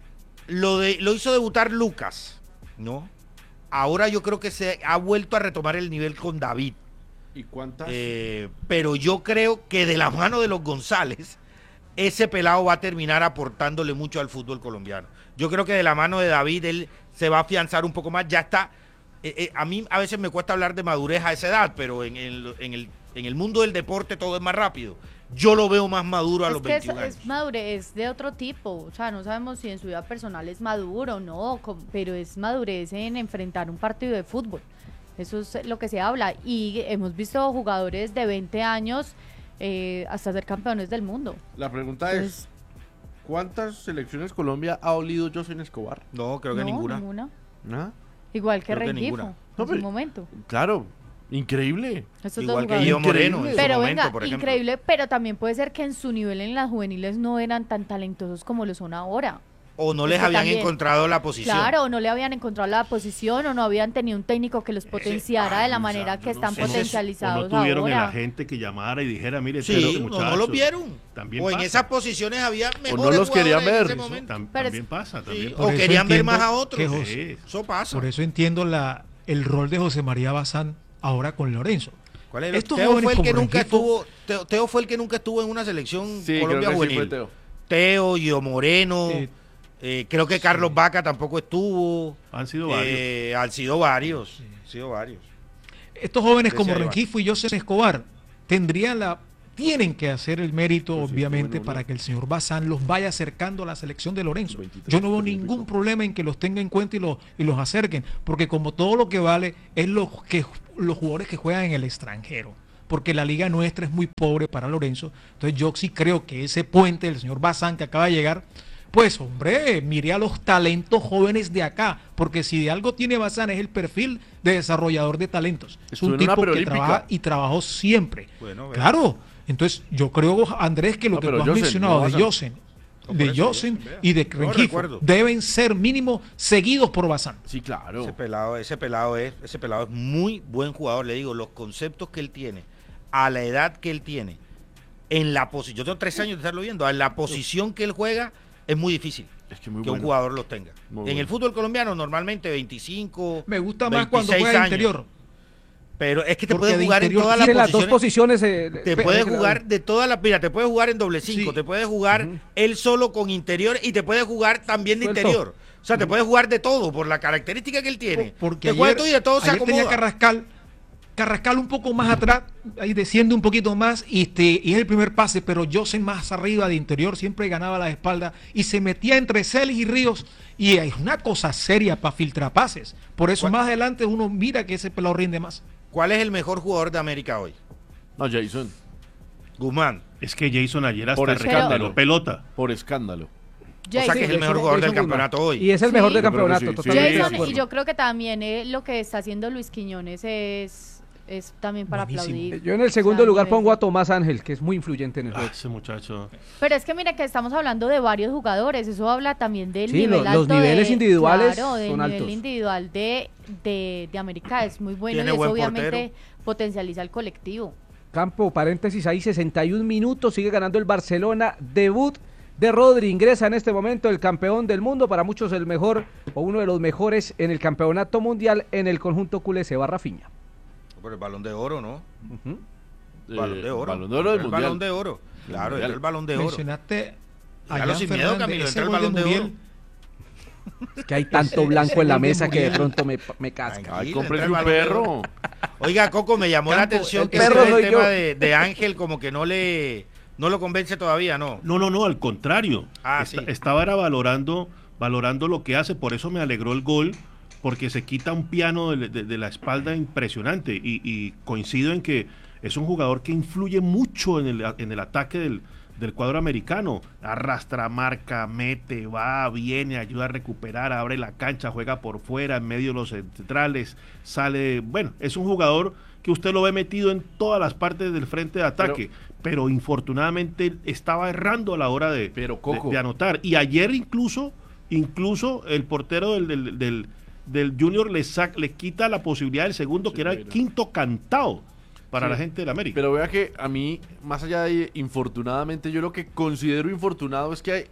Lo, de, lo hizo debutar Lucas, ¿no? Ahora yo creo que se ha vuelto a retomar el nivel con David. ¿Y cuántas? Eh, pero yo creo que de la mano de los González, ese pelado va a terminar aportándole mucho al fútbol colombiano. Yo creo que de la mano de David él se va a afianzar un poco más. Ya está. eh, eh, a mí a veces me cuesta hablar de madurez a esa edad, pero en el, en el, en el mundo del deporte todo es más rápido. Yo lo veo más maduro a Es los que es, veintiún años. es madurez de otro tipo, o sea, no sabemos si en su vida personal es maduro o no, com- pero es madurez en enfrentar un partido de fútbol. Eso es lo que se habla. Y hemos visto jugadores de veinte años eh, hasta ser campeones del mundo. La pregunta es, Entonces, ¿cuántas selecciones Colombia ha olido Josen Escobar? No, creo que no, ninguna. ¿Nada? Igual que Creo que Rengifo, ninguna. en No, su pero- momento. Claro, increíble. Estos Igual dos que Guido jugadores. Moreno en su Pero momento, venga, por ejemplo. increíble, pero también puede ser que en su nivel en las juveniles no eran tan talentosos como lo son ahora. O no Es les que habían también- encontrado la posición. Claro, no le habían encontrado la posición o no habían tenido un técnico que los potenciara de la Ay, manera o sea, que yo no están sé. potencializados O no tuvieron el ahora. agente que llamara y dijera, mire, Sí, este no, muchacho. no los vieron. También o en pasa. esas posiciones había mejores no los querían jugadores en ver. ese Eso momento. Tam- Pero también es- pasa, Sí, también o Por eso querían ver entiendo más a otros. que José- Sí. Eso pasa. Por eso entiendo la, el rol de José María Bazán ahora con Lorenzo. ¿Cuál es el- Estos Teo jóvenes fue el que como nunca Rengifo- estuvo. Teo, Teo fue el que nunca estuvo en una selección Sí, Colombia creo que sí juvenil. fue Teo. Teo, Gio Moreno. Eh, eh, creo que Carlos Vaca tampoco estuvo. Han sido varios. Eh, han sido varios. Han sido varios. Estos jóvenes Decía como Iván. Rengifo y José Escobar tendrían la tienen que hacer el mérito, Pues sí, obviamente, bueno, para ¿no? que el señor Bazán los vaya acercando a la selección de Lorenzo. veintitrés, Yo no veo treinta y ningún pico. problema en que los tenga en cuenta y los, y los acerquen, porque como todo lo que vale es los, que, los jugadores que juegan en el extranjero, porque la liga nuestra es muy pobre para Lorenzo. Entonces yo sí creo que ese puente del señor Bazán que acaba de llegar, pues hombre, mire a los talentos jóvenes de acá, porque si de algo tiene Bazán es el perfil de desarrollador de talentos. Es Estuvo un en una tipo que preolímpica. trabaja y trabajó siempre. Bueno, bueno. Claro, entonces yo creo, Andrés, que lo No, que pero tú has Josen, mencionado no de Bazán. Josen, No, de por eso, Josen Josen, vea. y de No, Rengifo recuerdo. deben ser mínimo seguidos por Bazán. Sí, claro. Ese pelado, ese pelado es, ese pelado es muy buen jugador, le digo, los conceptos que él tiene, a la edad que él tiene, en la posición, yo tengo tres años de estarlo viendo, en la posición que él juega, es muy difícil Es que muy que bueno. un jugador los tenga. Muy en bueno. el fútbol colombiano normalmente veinticinco, Me gusta más cuando veintiséis juega de años, interior. Pero es que te Porque puedes de jugar en interior todas las Tiene las dos posiciones. posiciones. eh, Te pe- puedes pe- jugar de todas las, mira, te puedes jugar en doble cinco, Sí. te puedes jugar él solo con interior y te puedes jugar también de Suelto. interior. O sea, te puedes jugar de todo por la característica que él tiene. Porque te juega ayer, todo y de todo se ayer tenía acomoda. Carrascal, Carrascal un poco más atrás, ahí desciende un poquito más y, este, y es el primer pase, pero Josen más arriba de interior, siempre ganaba la espalda y se metía entre Celis y Ríos y es una cosa seria para filtrar pases. Por eso ¿Cuál? más adelante uno mira que ese pelado rinde más. ¿Cuál es el mejor jugador de América hoy? No, Jason. Guzmán. Es que Jason ayer hasta Por regaló escándalo. pelota. Por escándalo. O sea que es el Jason- mejor jugador del Jason Guzmán. campeonato hoy. Y es el Sí. mejor del Yo creo que campeonato, sí, sí. totalmente de Jason, acuerdo. y yo creo que también eh, lo que está haciendo Luis Quiñones es, es también para Buenísimo. aplaudir. Yo en el segundo O sea, lugar nivel pongo de- a Tomás Ángel, que es muy influyente en el Ah, juego. ese muchacho. Pero es que mira que estamos hablando de varios jugadores, eso habla también del Sí, nivel lo- alto los niveles de- individuales claro, del son nivel altos. individual de, de, de América es muy bueno Tiene y eso buen obviamente portero. potencializa el colectivo. Campo, paréntesis ahí, sesenta y un minutos, sigue ganando el Barcelona, debut de Rodri, ingresa en este momento el campeón del mundo, para muchos el mejor o uno de los mejores en el campeonato mundial en el conjunto culé, se va Rafinha. Por el balón de oro, ¿no? Ujú. Balón de oro. Balón de oro del el mundial. balón de oro. Claro, Mundial. entró el balón de oro. Mencionaste a Dígalo Jan sin miedo, Fernández, Camilo, ese entra el gol de balón de Muriel. oro. Es que hay tanto Ese- blanco ese en la gol de mesa que de Muriel. pronto me, me casca. Tranquilo, Ay, entra cómprese el un balón de perro. oro. Oiga, Coco, me llamó la Campo, atención el que perro ese soy tema yo. de, de Ángel como que no le no lo convence todavía, ¿no? No, no, no, al contrario. Ah, Está- sí. Estaba era valorando, valorando lo que hace, por eso me alegró el gol, porque se quita un piano de, de- de la espalda impresionante. Y, y coincido en que es un jugador que influye mucho en el, en el ataque del, del cuadro americano. Arrastra, marca, mete, va, viene, ayuda a recuperar, abre la cancha, juega por fuera, en medio de los centrales, sale. Bueno, es un jugador que usted lo ve metido en todas las partes del frente de ataque, pero, infortunadamente estaba errando a la hora de, Pero, de- Coco. de anotar. Y ayer incluso, incluso el portero del, del, del, del Junior le, sac- le quita la posibilidad del segundo, Sí, que era el mira. quinto cantado para Sí, la gente del América. Pero vea que a mí, más allá de infortunadamente, yo lo que considero infortunado es que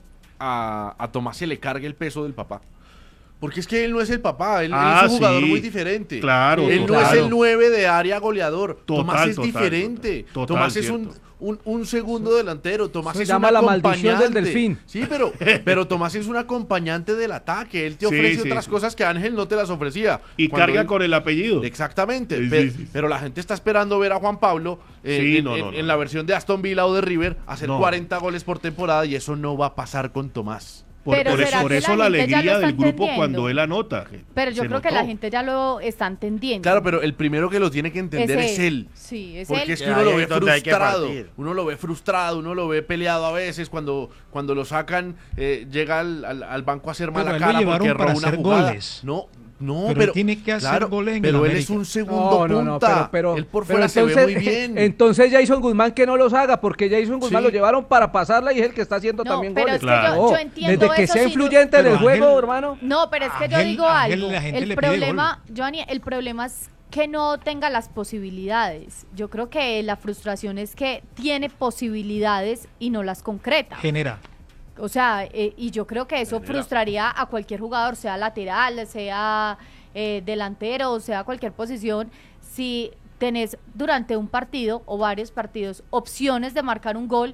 a, a Tomás se le cargue el peso del papá. Porque es que él no es el papá, él, él Ah, es un jugador sí. muy diferente. Claro, Él no total. es el nueve de área goleador. Total, Tomás es total, diferente. total, total, Tomás es un, cierto. un, un segundo delantero. Tomás Se es llama un la maldición del acompañante. delfín. Sí, pero, pero Tomás es un acompañante del ataque. Él te Sí, ofrece sí, otras sí. cosas que Ángel no te las ofrecía. Y Cuando carga él- con el apellido. Exactamente, Sí, pe- sí, sí. pero la gente está esperando ver a Juan Pablo eh, Sí, en, no, en- no, no. en la versión de Aston Villa o de River hacer No. cuarenta goles por temporada y eso no va a pasar con Tomás. Por, Pero por ¿será eso, por que eso la la gente ya lo alegría está del grupo entendiendo? cuando él anota. que Pero yo se creo que notó. la gente ya lo está entendiendo. Claro, pero el primero que lo tiene que entender es él. Sí, es Porque él. es que Que uno ahí lo es ve donde hay que frustrado, partir. uno lo ve frustrado, uno lo ve peleado a veces cuando, cuando lo sacan, eh, llega al, al- al banco a hacer Pero mala a él lo cara llevaron porque para robó una hacer jugada. goles. No, no, Pero pero, él tiene que hacer claro, goles en pero el él es América. un segundo No, no, no, punta. pero, pero, él por pero fuera se ve entonces, muy bien. entonces Jason Guzmán que no los haga, porque Jason Guzmán Sí. lo llevaron para pasarla y es el que está haciendo No, también pero goles. es que Claro. yo, yo No, entiendo desde que eso sea sin- influyente en Pero el juego, Ángel- hermano. No, pero es que yo Ángel- digo Ángel, algo. la gente El le pide problema, Johnny, el problema es que no tenga las posibilidades. Yo creo que la frustración es que tiene posibilidades y no las concreta. Genera. O sea, eh, y yo creo que eso frustraría a cualquier jugador, sea lateral, sea eh, delantero, sea cualquier posición, si tenés durante un partido o varios partidos opciones de marcar un gol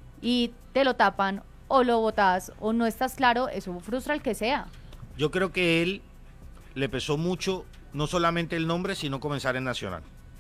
y te lo tapan o lo botás o no estás claro, eso frustra al que sea. Yo creo que él le pesó mucho, no solamente el nombre, sino comenzar en Nacional.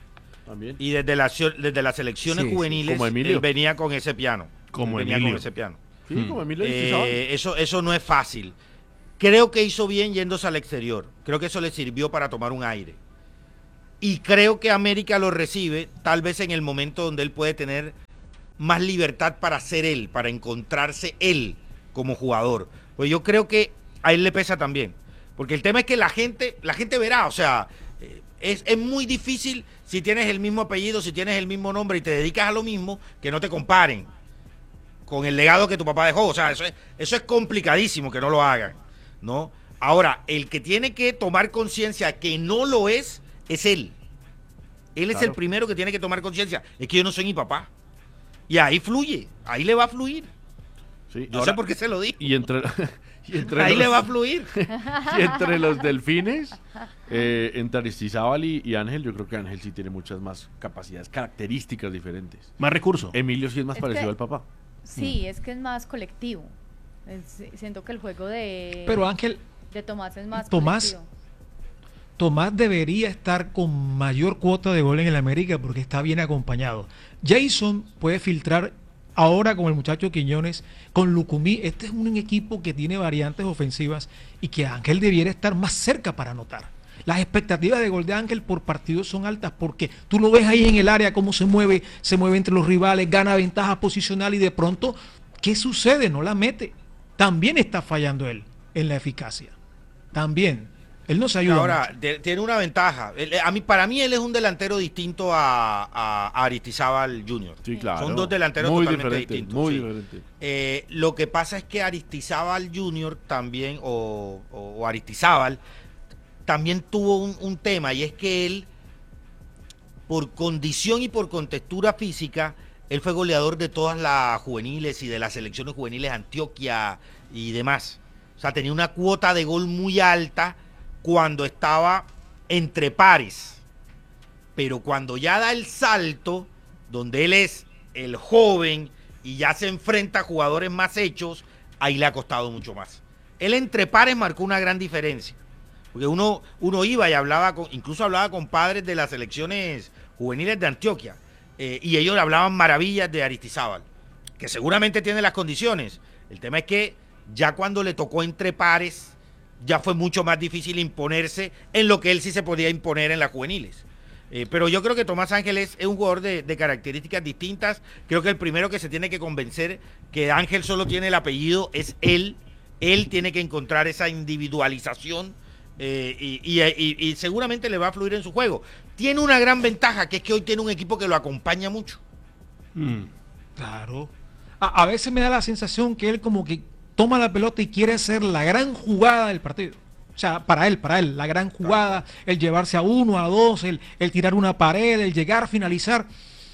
También. Y desde, la, desde las selecciones Sí, sí, juveniles, como Emilio. él venía con ese piano. Como Él venía Emilio. con ese piano. Sí, Mm. como Emilio Aristizábal. Eh, eso, eso no es fácil. Creo que hizo bien yéndose al exterior. Creo que eso le sirvió para tomar un aire. Y creo que América lo recibe tal vez en el momento donde él puede tener más libertad para ser él, para encontrarse él como jugador. Pues yo creo que a él le pesa también. Porque el tema es que la gente, la gente verá, o sea, eh, es, es muy difícil si tienes el mismo apellido, si tienes el mismo nombre y te dedicas a lo mismo, que no te comparen con el legado que tu papá dejó. O sea, eso es, eso es complicadísimo que no lo hagan, ¿no? Ahora, el que tiene que tomar conciencia que no lo es, es él. Él es Claro. el primero que tiene que tomar conciencia. Es que yo no soy mi papá. Y ahí fluye, ahí le va a fluir. Sí, Yo ahora- sé por qué se lo digo. Y entre, y entre Ahí los, le va a fluir. y entre los delfines, eh, entre Aristizábal y, y Ángel, yo creo que Ángel sí tiene muchas más capacidades, características diferentes. Más recursos. Emilio sí es más Es parecido que- al papá. Sí, es que es más colectivo. Es- siento que el juego de, Pero Ángel, de Tomás es más Tomás- colectivo. Tomás debería estar con mayor cuota de gol en el América porque está bien acompañado. Jason puede filtrar ahora con el muchacho Quiñones, con Lucumí. Este es un equipo que tiene variantes ofensivas y que Ángel debiera estar más cerca para anotar. Las expectativas de gol de Ángel por partido son altas porque tú lo ves ahí en el área, cómo se mueve, se mueve entre los rivales, gana ventaja posicional y de pronto, ¿qué sucede? No la mete. También está fallando él en la eficacia. También. Él no se ayuda. Ahora, mucho. de- tiene una ventaja. Él- a mí, para mí, él es un delantero distinto a, a, a Aristizábal junior Sí, claro. Son dos delanteros muy totalmente diferentes, distintos, Muy sí. diferentes. Eh, lo que pasa es que Aristizábal junior también, o, o, o Aristizábal, también tuvo un, un tema, y es que él, por condición y por contextura física, él fue goleador de todas las juveniles y de las selecciones juveniles Antioquia y demás. O sea, tenía una cuota de gol muy alta cuando estaba entre pares. Pero cuando ya da el salto, donde él es el joven y ya se enfrenta a jugadores más hechos, ahí le ha costado mucho más. Él entre pares marcó una gran diferencia. Porque uno, uno iba y hablaba, con, incluso hablaba con padres de las selecciones juveniles de Antioquia. Eh, y ellos hablaban maravillas de Aristizábal, que seguramente tiene las condiciones. El tema es que ya cuando le tocó entre pares, ya fue mucho más difícil imponerse en lo que él sí se podía imponer en las juveniles. Eh, pero yo creo que Tomás Ángel es, es un jugador de, de características distintas. Creo que el primero que se tiene que convencer que Ángel solo tiene el apellido es él. Él tiene que encontrar esa individualización eh, y, y, y, y seguramente le va a fluir en su juego. Tiene una gran ventaja, que es que hoy tiene un equipo que lo acompaña mucho. Mm. Claro. A, a veces me da la sensación que él como que toma la pelota y quiere hacer la gran jugada del partido. O sea, para él, para él, la gran jugada, el llevarse a uno, a dos, el, el tirar una pared, el llegar a finalizar.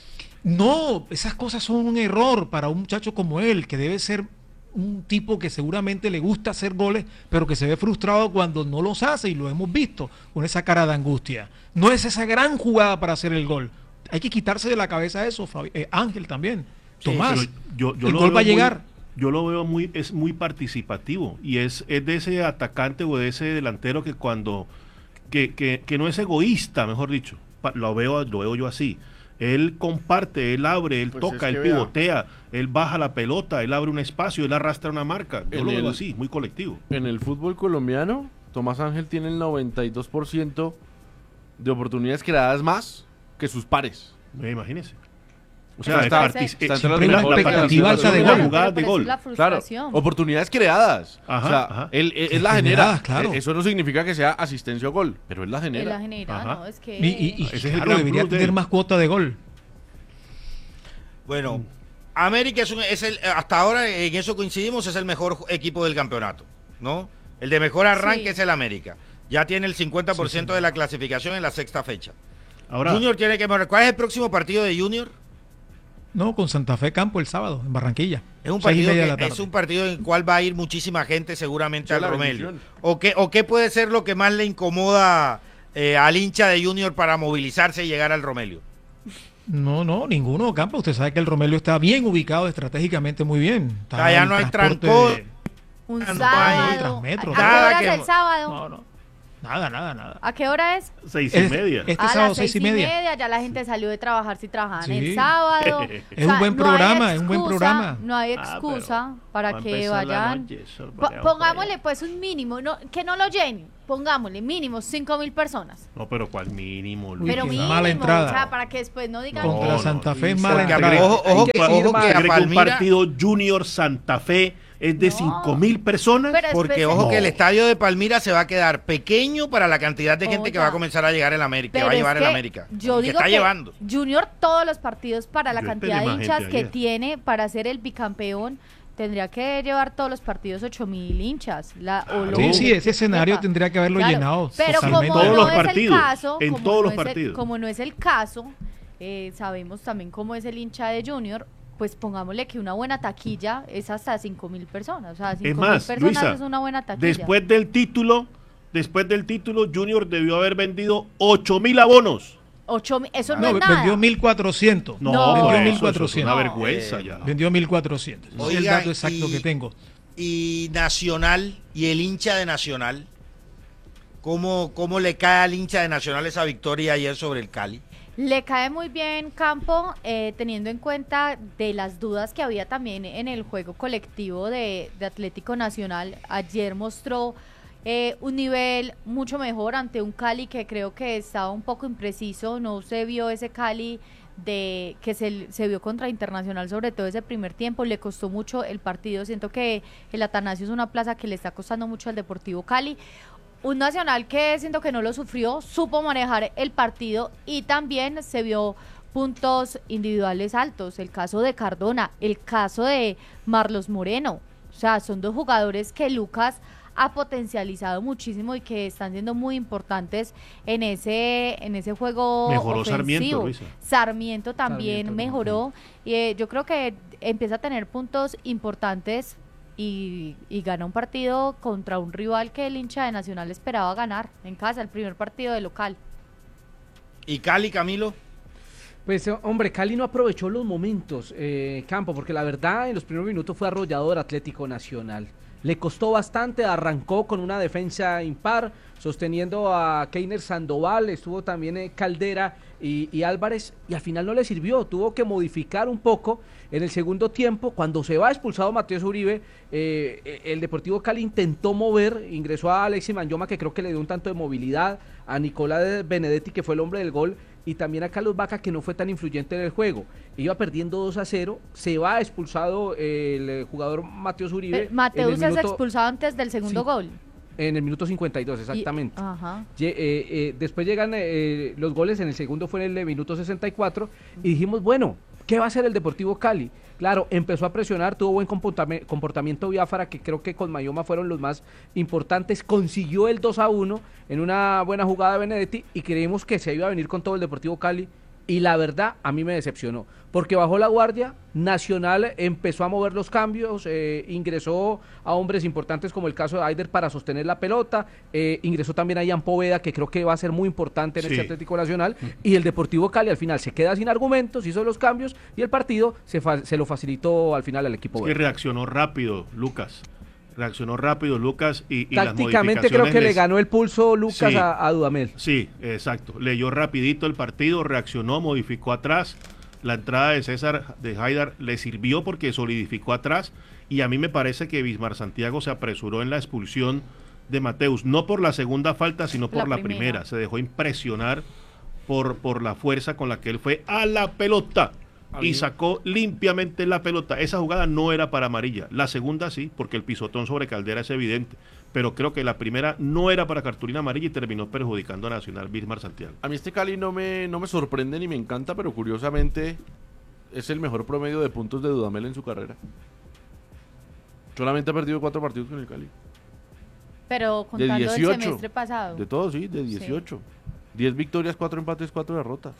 No, esas cosas son un error para un muchacho como él, que debe ser un tipo que seguramente le gusta hacer goles, pero que se ve frustrado cuando no los hace, y lo hemos visto con esa cara de angustia. No es esa gran jugada para hacer el gol. Hay que quitarse de la cabeza eso, Fabi- eh, Ángel también. Sí, Tomás, Pero yo, yo el lo gol veo va a muy- llegar. yo lo veo muy, es muy participativo y es, es de ese atacante o de ese delantero que cuando, que, que, que no es egoísta, mejor dicho, Pa- lo veo, lo veo yo así. Él comparte, él abre, él Pues toca, es él que vea. pivotea, él baja la pelota, él abre un espacio, él arrastra una marca. Yo En lo veo el- así, muy colectivo. En el fútbol colombiano, Tomás Ángel tiene el noventa y dos por ciento de oportunidades creadas más que sus pares. Eh, imagínese. O Pero sea, está- partic- está eh, entre siempre los la, mejores la de la participación alta de en gol. las jugadas de Pero gol. es la Claro, frustración. oportunidades creadas. Ajá, o sea, ajá. él, él- Que él la genera. generadas, claro. Eh, Eso no significa que sea asistencia o gol, pero él la Él genera. la genera, Ajá. no, es que... Y, y- y Ese es el claro, gran debería plus de tener él. más cuota de gol. Bueno, América es, un- es el, hasta ahora en eso coincidimos, es el mejor ju- equipo del campeonato, ¿no? El de mejor arranque Sí. es el América. Ya tiene el cincuenta por ciento de la clasificación en la sexta fecha. Ahora, Junior tiene que mejorar. ¿Cuál es el próximo partido de Junior? No, con Santa Fe Campo el sábado, en Barranquilla. Es un Seis y partido, media de que- la tarde. es un partido en el cual va a ir muchísima gente seguramente Esa al es la Romelio. bendición. ¿O qué, ¿O qué puede ser lo que más le incomoda eh, al hincha de Junior para movilizarse y llegar al Romelio? No, no, ninguno, Campo. Usted sabe que el Romelio está bien ubicado estratégicamente, muy bien. Está Ah, ya el no hay transporte trancón. de- Un Ah, no, sábado. hay Transmetro. ¿A qué Nada horas que- el sábado? No, no. Nada, nada, nada. ¿A qué hora es? Seis y Es- media. Este a sábado, las seis y media. Ya la gente salió de trabajar si trabajaban Sí. el sábado. Es un buen no hay programa, es un buen excusa, programa. No hay Ah, excusa pero para va a que empezar la vayan. noche, eso Po- para pongámosle allá. pues un mínimo, no, que no lo llenen. Pongámosle mínimo cinco mil personas. No, pero ¿cuál mínimo? Luis? Pero qué mínimo, mala entrada. o sea, para que después no digan No, Contra no, Santa Fe es Luis, mala Porque, entrada. ojo, ojo, que que, decir ojo más. que a ¿Cree que un Palmira, partido Junior Santa Fe es de No. cinco mil personas? Pero porque espérese. ojo que el No. estadio de Palmira se va a quedar pequeño para la cantidad de gente que Oiga. va a comenzar a llegar en América, que Pero va a es llevar el que América. Yo y que digo está que llevando. Junior todos los partidos para la Yo cantidad esperé de más hinchas gente que ayer. tiene para ser el bicampeón. Tendría que llevar todos los partidos ocho mil hinchas. La, o lo Sí, que sí, ese sepa. escenario tendría que haberlo Claro, llenado. Pero totalmente. como Todos no los es partidos, el caso, en como todos no los es el- partidos. como no es el caso, eh, sabemos también cómo es el hincha de Junior, pues pongámosle que una buena taquilla es hasta cinco mil personas. O sea, Es cinco mil más, personas Luisa, es una buena taquilla. después del título, después del título, Junior debió haber vendido ocho mil abonos. ocho mil, eso no, No, es nada. vendió mil cuatrocientos. No, No. por vendió eso, eso es mil cuatrocientos. una No. vergüenza Eh, ya. Vendió mil cuatrocientos. Ese es el Oiga, dato exacto y- que tengo. Y Nacional, y el hincha de Nacional, ¿cómo, cómo le cae al hincha de Nacional esa victoria ayer sobre el Cali? Le cae muy bien Campo, eh, teniendo en cuenta de las dudas que había también en el juego colectivo de, de Atlético Nacional. Ayer mostró eh, un nivel mucho mejor ante un Cali que creo que estaba un poco impreciso. No se vio ese Cali de que se, se vio contra Internacional, sobre todo ese primer tiempo. Le costó mucho el partido. Siento que el Atanasio es una plaza que le está costando mucho al Deportivo Cali. Un Nacional que siento que no lo sufrió, supo manejar el partido y también se vio puntos individuales altos. El caso de Cardona, el caso de Marlos Moreno. O sea, son dos jugadores que Lucas ha potencializado muchísimo y que están siendo muy importantes en ese en ese juego Mejoró ofensivo. Sarmiento, Luisa. Sarmiento también Sarmiento, mejoró. Y eh, yo creo que empieza a tener puntos importantes y, y gana un partido contra un rival que el hincha de Nacional esperaba ganar en casa, el primer partido de local. ¿Y Cali, Camilo? Pues eh, hombre, Cali no aprovechó los momentos, eh, Campo, porque la verdad en los primeros minutos fue arrollador Atlético Nacional. Le costó bastante, arrancó con una defensa impar, sosteniendo a Keiner Sandoval, estuvo también eh, Caldera y, y Álvarez, y al final no le sirvió, tuvo que modificar un poco en el segundo tiempo. Cuando se va expulsado Matías Uribe, eh, el Deportivo Cali intentó mover, ingresó a Alexis Manyoma, que creo que le dio un tanto de movilidad, a Nicolás Benedetti, que fue el hombre del gol, y también a Carlos Vaca, que no fue tan influyente en el juego. Iba perdiendo dos a cero, se va expulsado el jugador Mateus Uribe. Eh, Mateus en el es minuto- expulsado antes del segundo Sí. gol. En el minuto cincuenta y dos, Y- exactamente. ajá. Ye- eh, eh, después llegan eh, los goles, en el segundo fue en el minuto sesenta y cuatro, y dijimos, bueno, ¿qué va a hacer el Deportivo Cali? Claro, empezó a presionar, tuvo buen comportame- comportamiento Biafara, que creo que con Mayoma fueron los más importantes, consiguió el dos a uno en una buena jugada de Benedetti, y creímos que se iba a venir con todo el Deportivo Cali, y la verdad a mí me decepcionó, porque bajó la guardia, Nacional empezó a mover los cambios, eh, ingresó a hombres importantes como el caso de Aider para sostener la pelota, eh, ingresó también a Ian Poveda, que creo que va a ser muy importante en Sí. este Atlético Nacional, y el Deportivo Cali al final se queda sin argumentos, hizo los cambios, y el partido se, fa- se lo facilitó al final al equipo Es que verde. reaccionó rápido, Lucas. Reaccionó rápido, Lucas, y, y las Tácticamente creo modificaciones que le les- ganó el pulso Lucas Sí. a, a Dudamel. Sí, exacto. Leyó rapidito el partido, reaccionó, modificó atrás. La entrada de César de Haidar le sirvió porque solidificó atrás. Y a mí me parece que Bismar Santiago se apresuró en la expulsión de Mateus. No por la segunda falta, sino por La la, primera. primera. Se dejó impresionar por, por la fuerza con la que él fue a la pelota. A Y mí- sacó limpiamente la pelota. Esa jugada no era para amarilla. La segunda sí, porque el pisotón sobre Caldera es evidente. Pero creo que la primera no era para cartulina amarilla y terminó perjudicando a Nacional Bismar Santiago. A mí este Cali no me, no me sorprende ni me encanta, pero curiosamente es el mejor promedio de puntos de Dudamel en su carrera. Solamente ha perdido cuatro partidos con el Cali. Pero contando el dieciocho. semestre pasado. De todos, sí, de dieciocho. diez victorias, cuatro empates, cuatro derrotas.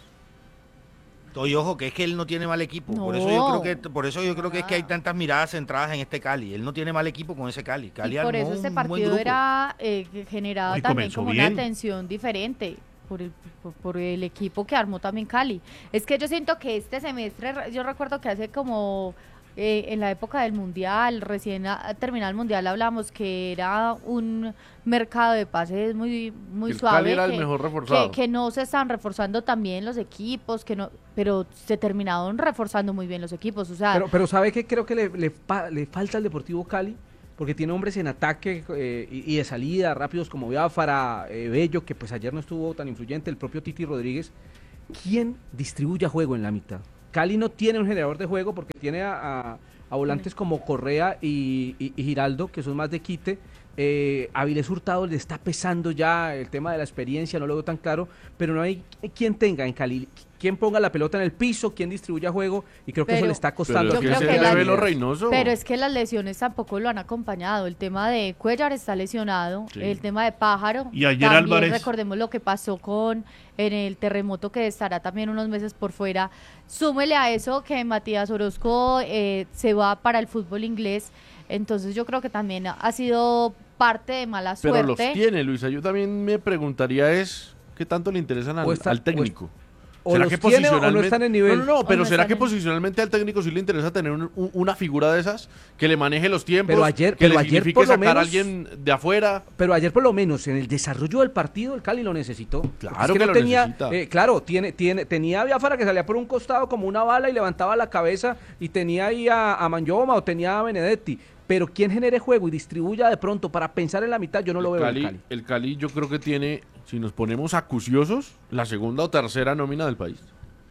Oye, ojo, que es que él no tiene mal equipo. Por eso No. yo creo que por eso yo creo que es que hay Nada. tantas miradas centradas en este Cali. Él no tiene mal equipo con ese Cali. Cali Y por armó eso este un buen partido grupo. era eh, que generaba Y también comenzó como bien. una tensión diferente por el, por, por el equipo que armó también Cali. Es que yo siento que este semestre, yo recuerdo que hace como eh, en la época del Mundial, recién a, terminado el Mundial, hablamos que era un mercado de pases muy, muy El suave. Cali era que, el mejor reforzado. Que, que no se están reforzando también los equipos, que no, pero se terminaron reforzando muy bien los equipos. O sea, Pero, pero ¿sabe qué? Creo que le, le, fa- le falta al Deportivo Cali, porque tiene hombres en ataque eh, y, y de salida, rápidos como Biafara, eh, Bello, que pues ayer no estuvo tan influyente, el propio Titi Rodríguez. ¿Quién distribuye juego en la mitad? Cali no tiene un generador de juego porque tiene a, a, a volantes como Correa y, y, y Giraldo, que son más de quite. Eh, Avilés Hurtado le está pesando ya el tema de la experiencia, no lo veo tan claro, pero no hay quien tenga en Cali, quien ponga la pelota en el piso, quien distribuya juego, y creo que Pero- eso le está costando. Pero Yo es creo que que ese la- es Velo Reynoso. Pero es que las lesiones tampoco lo han acompañado. El tema de Cuellar está lesionado, Sí. el tema de Pájaro. Y ayer también Álvarez- recordemos lo que pasó con en el terremoto, que estará también unos meses por fuera. Súmele a eso que Matías Orozco eh, se va para el fútbol inglés. Entonces yo creo que también ha sido parte de mala Pero suerte. los tiene, Luisa. Yo también me preguntaría es qué tanto le interesan al, O está- al técnico. o los tiene o no están en nivel. No, no, no, O pero no ¿será están que en- posicionalmente al técnico sí le interesa tener un- un- una figura de esas que le maneje los tiempos, Pero ayer- que pero le ayer signifique por lo sacar a menos- alguien de afuera? Pero ayer por lo menos en el desarrollo del partido el Cali lo necesitó. Claro Es que no lo tenía, necesita. eh, claro, tiene, tiene, tenía a Biafara que salía por un costado como una bala y levantaba la cabeza, y tenía ahí a, a Manjoma o tenía a Benedetti. Pero quien genere juego y distribuya de pronto para pensar en la mitad, yo no lo el veo Cali, en el Cali. el Cali yo creo que tiene, si nos ponemos acuciosos, la segunda o tercera nómina del país.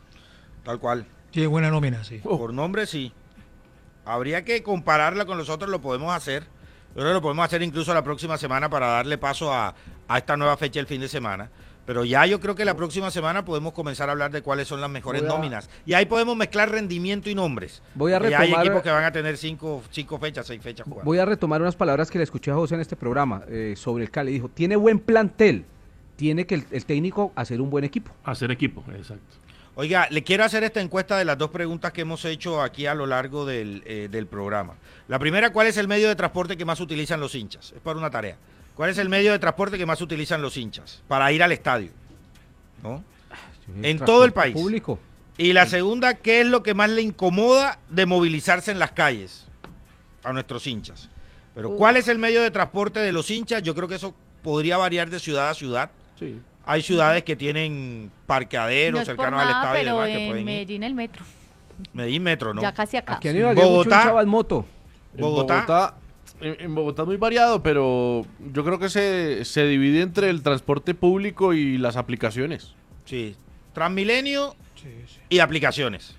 Tal cual. Tiene buena nómina, sí. Oh. Por nombre sí. Habría que compararla con los otros, lo podemos hacer. Yo creo que lo podemos hacer incluso la próxima semana para darle paso a, a esta nueva fecha el fin de semana. Pero ya yo creo que la próxima semana podemos comenzar a hablar de cuáles son las mejores Voy a- nóminas. Y ahí podemos mezclar rendimiento y nombres. Voy a Porque ya hay retomar- equipos que van a tener cinco, cinco fechas, seis fechas jugando. Voy a retomar unas palabras que le escuché a José en este programa eh, sobre el Cali. Dijo, tiene buen plantel, tiene que el, el técnico hacer un buen equipo. Hacer equipo, exacto. Oiga, le quiero hacer esta encuesta de las dos preguntas que hemos hecho aquí a lo largo del, eh, del programa. La primera, ¿cuál es el medio de transporte que más utilizan los hinchas? Es para una tarea. ¿Cuál es el medio de transporte que más utilizan los hinchas para ir al estadio? ¿No? En todo el país. Público. Y la segunda, ¿qué es lo que más le incomoda de movilizarse en las calles a nuestros hinchas? Pero ¿cuál es el medio de transporte de los hinchas? Yo creo que eso podría variar de ciudad a ciudad. Sí. Hay ciudades que tienen parqueaderos No es por cercanos al nada, estadio y pero demás que en pueden ir. Medellín el metro. Medellín Metro, ¿no? Ya casi acá. Aquí en Ibagué mucho Bogotá. hincha va en moto. En Bogotá. Bogotá, en, en Bogotá es muy variado, pero yo creo que se, se divide entre el transporte público y las aplicaciones. Sí. Transmilenio Sí, sí. y aplicaciones.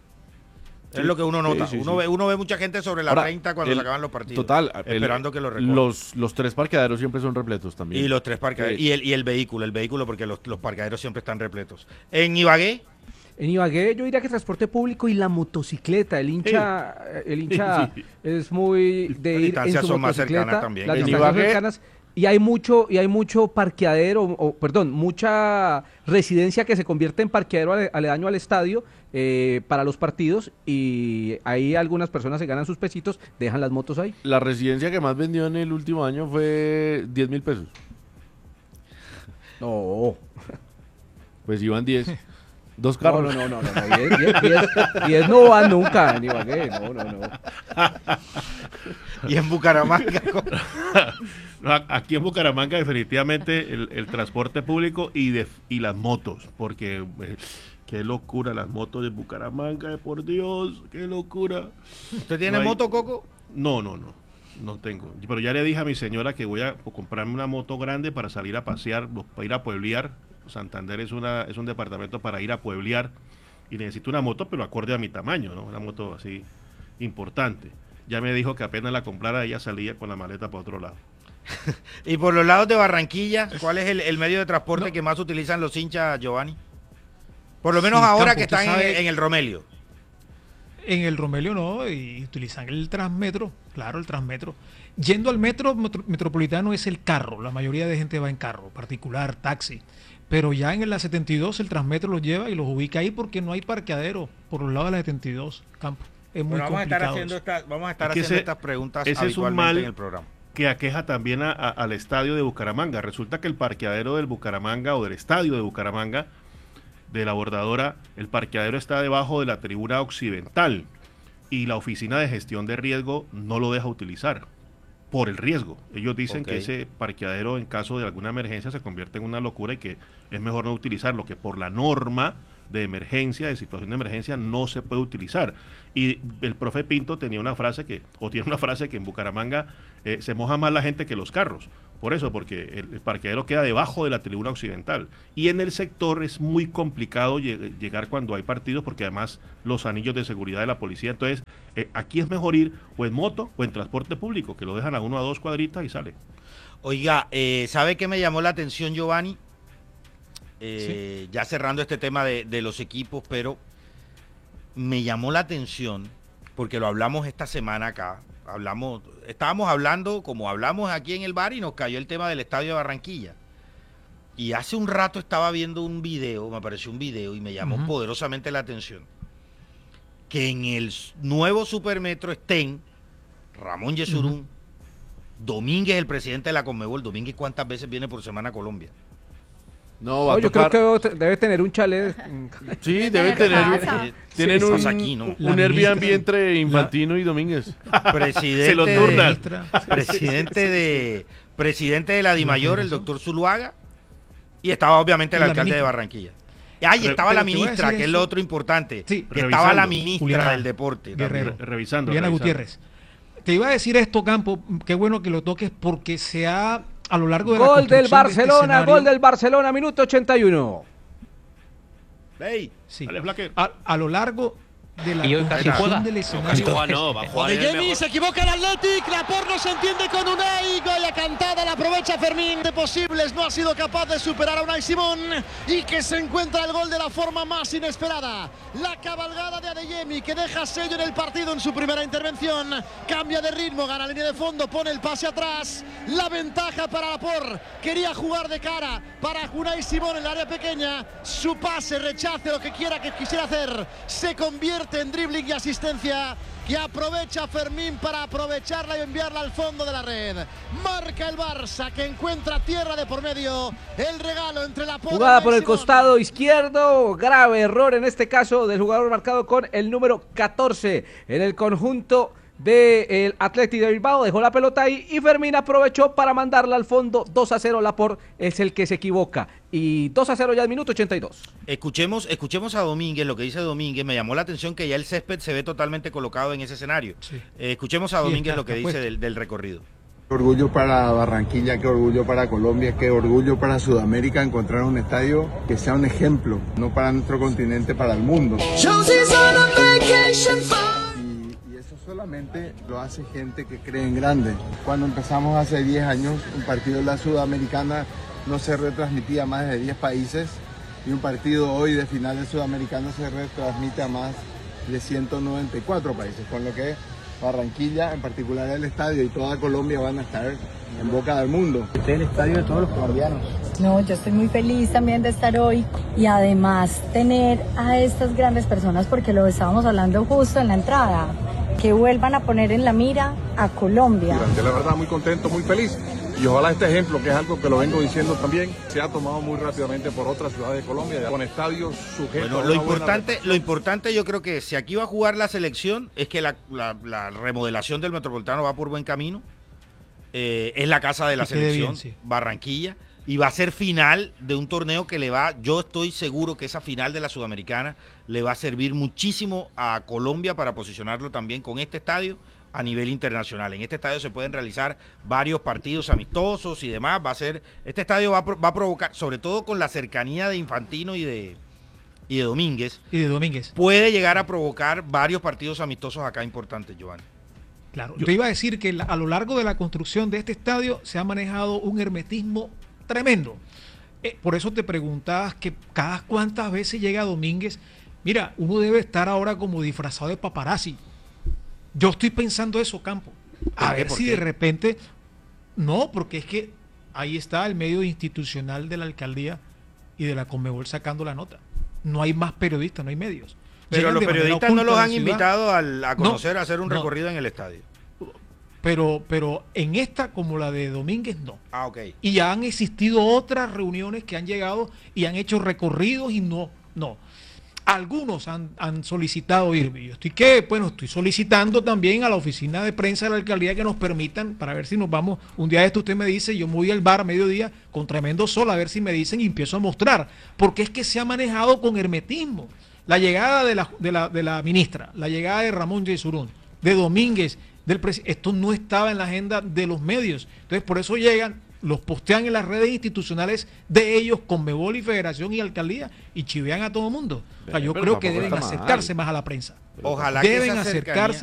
Sí, Es lo que uno nota. sí, sí, uno, sí. Ve, uno ve mucha gente sobre la Ahora, treinta cuando el- se acaban los partidos. Total, el- Esperando que lo recorten. los, los tres parqueaderos siempre son repletos también. Y los tres parqueaderos. Sí. Y, el, y el vehículo, el vehículo, porque los, los parqueaderos siempre están repletos. En Ibagué, En Ibagué yo diría que transporte público y la motocicleta. El hincha, el hincha Sí. es muy de Las ir en distancias su son más motocicleta. cercanas también. Las En distancias Ibagué- cercanas. Y hay mucho, y hay mucho parqueadero, o perdón, mucha residencia que se convierte en parqueadero ale- aledaño al estadio eh, para los partidos, y ahí algunas personas se ganan sus pesitos, dejan las motos ahí. La residencia que más vendió en el último año fue diez mil pesos. No, Pues iban diez. Dos no, carros. no, no, no, no, diez, diez, diez, diez no van nunca en Ibagué, no, no, no. y en Bucaramanga. con- No, a- aquí en Bucaramanga definitivamente el, el transporte público y, de, y las motos, porque eh, qué locura las motos de Bucaramanga, por Dios, qué locura. ¿Usted tiene No hay- moto, Coco? No, no, no, no tengo. Pero ya le dije a mi señora que voy a comprarme una moto grande para salir a pasear, para ir a pueblear. Santander es, una, es un departamento para ir a pueblear y necesito una moto, pero acorde a mi tamaño, ¿no? Una moto así importante. Ya me dijo que apenas la comprara, ella salía con la maleta para otro lado. Y por los lados de Barranquilla, ¿cuál es el, el medio de transporte que más utilizan los hinchas, Giovanni? Por lo menos Sí, ahora Campo, que usted están en, sabe- en el Romelio. En el Romelio no, y utilizan el Transmetro, claro, el Transmetro. Yendo al metro metro- metropolitano es el carro, la mayoría de gente va en carro, particular, taxi. Pero ya en la setenta y dos el Transmetro los lleva y los ubica ahí porque no hay parqueadero por los lados de la setenta y dos, Campo. Es muy Bueno, vamos a estar complicado. haciendo, eso. esta- vamos a estar Es que haciendo ese- estas preguntas ese es un habitualmente mal- en el programa. Que aqueja también a- a- al estadio de Bucaramanga. Resulta que el parqueadero del Bucaramanga o del estadio de Bucaramanga, de la Bordadora, el parqueadero está debajo de la tribuna occidental. y la Oficina de Gestión de Riesgo no lo deja utilizar por el riesgo. Ellos dicen Ok. que ese parqueadero en caso de alguna emergencia se convierte en una locura y que es mejor no utilizarlo, que por la norma de emergencia, de situación de emergencia, no se puede utilizar. Y el profe Pinto tenía una frase que, o tiene una frase que en Bucaramanga eh, se moja más la gente que los carros. Por eso, porque el, el parqueadero queda debajo de la tribuna occidental. Y en el sector es muy complicado lleg- llegar cuando hay partidos, porque además los anillos de seguridad de la policía. Entonces, eh, aquí es mejor ir o en moto o en transporte público, que lo dejan a uno a dos cuadritas y sale. Oiga, eh, ¿sabe qué me llamó la atención, Giovanni? Eh, ya cerrando este tema de, de los equipos, pero me llamó la atención, porque lo hablamos esta semana acá, hablamos, estábamos hablando como hablamos aquí en el bar y nos cayó el tema del estadio de Barranquilla. Y hace un rato estaba viendo un video, me apareció un video y me llamó Ujú. poderosamente la atención, que en el s- nuevo Supermetro estén Ramón Yesurún, Domínguez, el presidente de la Conmebol. Domínguez, ¿cuántas veces viene por semana a Colombia? No, va No, a yo creo tocar. que debe tener un chalet. Sí, debe Tener tener. casa. Eh, Tienen sí, un, estás aquí, ¿no? un La Airbnb ministra- entre Infantino y Domínguez. Presidente, Se lo de, turnan. Ministra. presidente de presidente de la DIMAYOR, el doctor Zuluaga, y estaba obviamente el Y la alcalde de ministra. Barranquilla. Ah, y Re- estaba la pero te voy a ministra, decir que es eso. lo otro importante, Sí, que estaba la revisando. ministra Juliana del deporte. también. Guerrero. Re- revisando. Juliana revisando. Gutiérrez. Te iba a decir esto, Campo, qué bueno que lo toques porque se ha, a lo largo de la Gol del construcción de este Barcelona, escenario- gol del Barcelona, minuto ochenta y uno. Ey, Sí. Dale, Flaque. A, a lo largo de la Y hoy casi construcción juega. del escenario. no, va a jugar en el mejor. se equivoca el Athletic, Laporte no se entiende con Unai, Goya cantada, la aprovecha Fermín, de posibles no ha sido capaz de superar a Unai Simón y que se encuentra el gol de la forma más inesperada. La cabalgada de Adeyemi que deja sello en el partido en su primera intervención, cambia de ritmo, gana línea de fondo, pone el pase atrás, la ventaja para Laporte, quería jugar de cara para Unai Simón en el área pequeña, su pase, rechace lo que quiera que quisiera hacer, se convierte en dribbling y asistencia que aprovecha Fermín para aprovecharla y enviarla al fondo de la red. Marca el Barça que encuentra tierra de por medio. El regalo entre la Jugada por el costado izquierdo, grave error en este caso del jugador marcado con el número catorce en el conjunto del Athletic de Bilbao, dejó la pelota ahí y Fermín aprovechó para mandarla al fondo. Dos a cero, Laporte es el que se equivoca y dos a cero ya al minuto ochenta y dos. escuchemos, escuchemos a Domínguez, lo que dice Domínguez. Me llamó la atención que ya el césped se ve totalmente colocado en ese escenario. Sí. Eh, escuchemos a Sí, Domínguez está- lo que está dice puesto. del, del recorrido. Qué orgullo para Barranquilla, qué orgullo para Colombia, qué orgullo para Sudamérica encontrar un estadio que sea un ejemplo, no para nuestro continente, para el mundo. Y, y eso solamente lo hace gente que cree en grande. Cuando empezamos hace diez años, un partido de la Sudamericana no se retransmitía a más de diez países y un partido hoy de final de Sudamericana se retransmite a más de ciento noventa y cuatro países, con lo que Barranquilla, en particular el estadio y toda Colombia van a estar en boca del mundo. Este es el estadio de todos los colombianos. No, yo estoy muy feliz también de estar hoy y además tener a estas grandes personas, porque lo estábamos hablando justo en la entrada, que vuelvan a poner en la mira a Colombia. La verdad, muy contento, muy feliz. Y ojalá este ejemplo, que es algo que lo vengo diciendo también, se ha tomado muy rápidamente por otras ciudades de Colombia, con estadios sujetos Bueno, a lo una buena importante, lo importante yo creo que si aquí va a jugar la selección es que la, la- la remodelación del Metropolitano va por buen camino. Eh, es la casa de la Y quede selección, bien, sí. Barranquilla, y va a ser final de un torneo que le va, yo estoy seguro que esa final de la Sudamericana le va a servir muchísimo a Colombia para posicionarlo también con este estadio a nivel internacional. En este estadio se pueden realizar varios partidos amistosos y demás. Va a ser, este estadio va a, pro- va a provocar, sobre todo con la cercanía de Infantino y de, y de Domínguez, Y de Domínguez. puede llegar a provocar varios partidos amistosos acá importantes, Giovanni. Claro, yo iba a decir que la- a lo largo de la construcción de este estadio se ha manejado un hermetismo tremendo. Eh, por eso te preguntabas que cada cuántas veces llega Domínguez. Mira, uno debe estar ahora como disfrazado de paparazzi. Yo estoy pensando eso, Campo. A ¿Por qué? ver ¿Por si qué? de repente... No, porque es que ahí está el medio institucional de la alcaldía y de la Conmebol sacando la nota. No hay más periodistas, no hay medios. Pero Llegan los de manera periodistas no oculta los a la han ciudad. invitado al- a No, conocer, a hacer un no. recorrido en el estadio. Pero, pero en esta, como la de Domínguez, no. Ah, ok. Y ya han existido otras reuniones que han llegado y han hecho recorridos y no, no. Algunos han, han solicitado ir. Yo estoy que, bueno, estoy solicitando también a la oficina de prensa de la alcaldía que nos permitan, para ver si nos vamos, un día de esto usted me dice, yo me voy al bar a mediodía con tremendo sol, a ver si me dicen y empiezo a mostrar, porque es que se ha manejado con hermetismo. La llegada de la, de la, de la ministra, la llegada de Ramón Yesurún, de Domínguez, del presidente, esto no estaba en la agenda de los medios. Entonces, por eso llegan, los postean en las redes institucionales de ellos, Conmebol y Federación y Alcaldía, y chivean a todo el mundo. O sea, yo Pero creo que tampoco deben está mal. acercarse más a la prensa. Ojalá que Deben esa cercanía- acercarse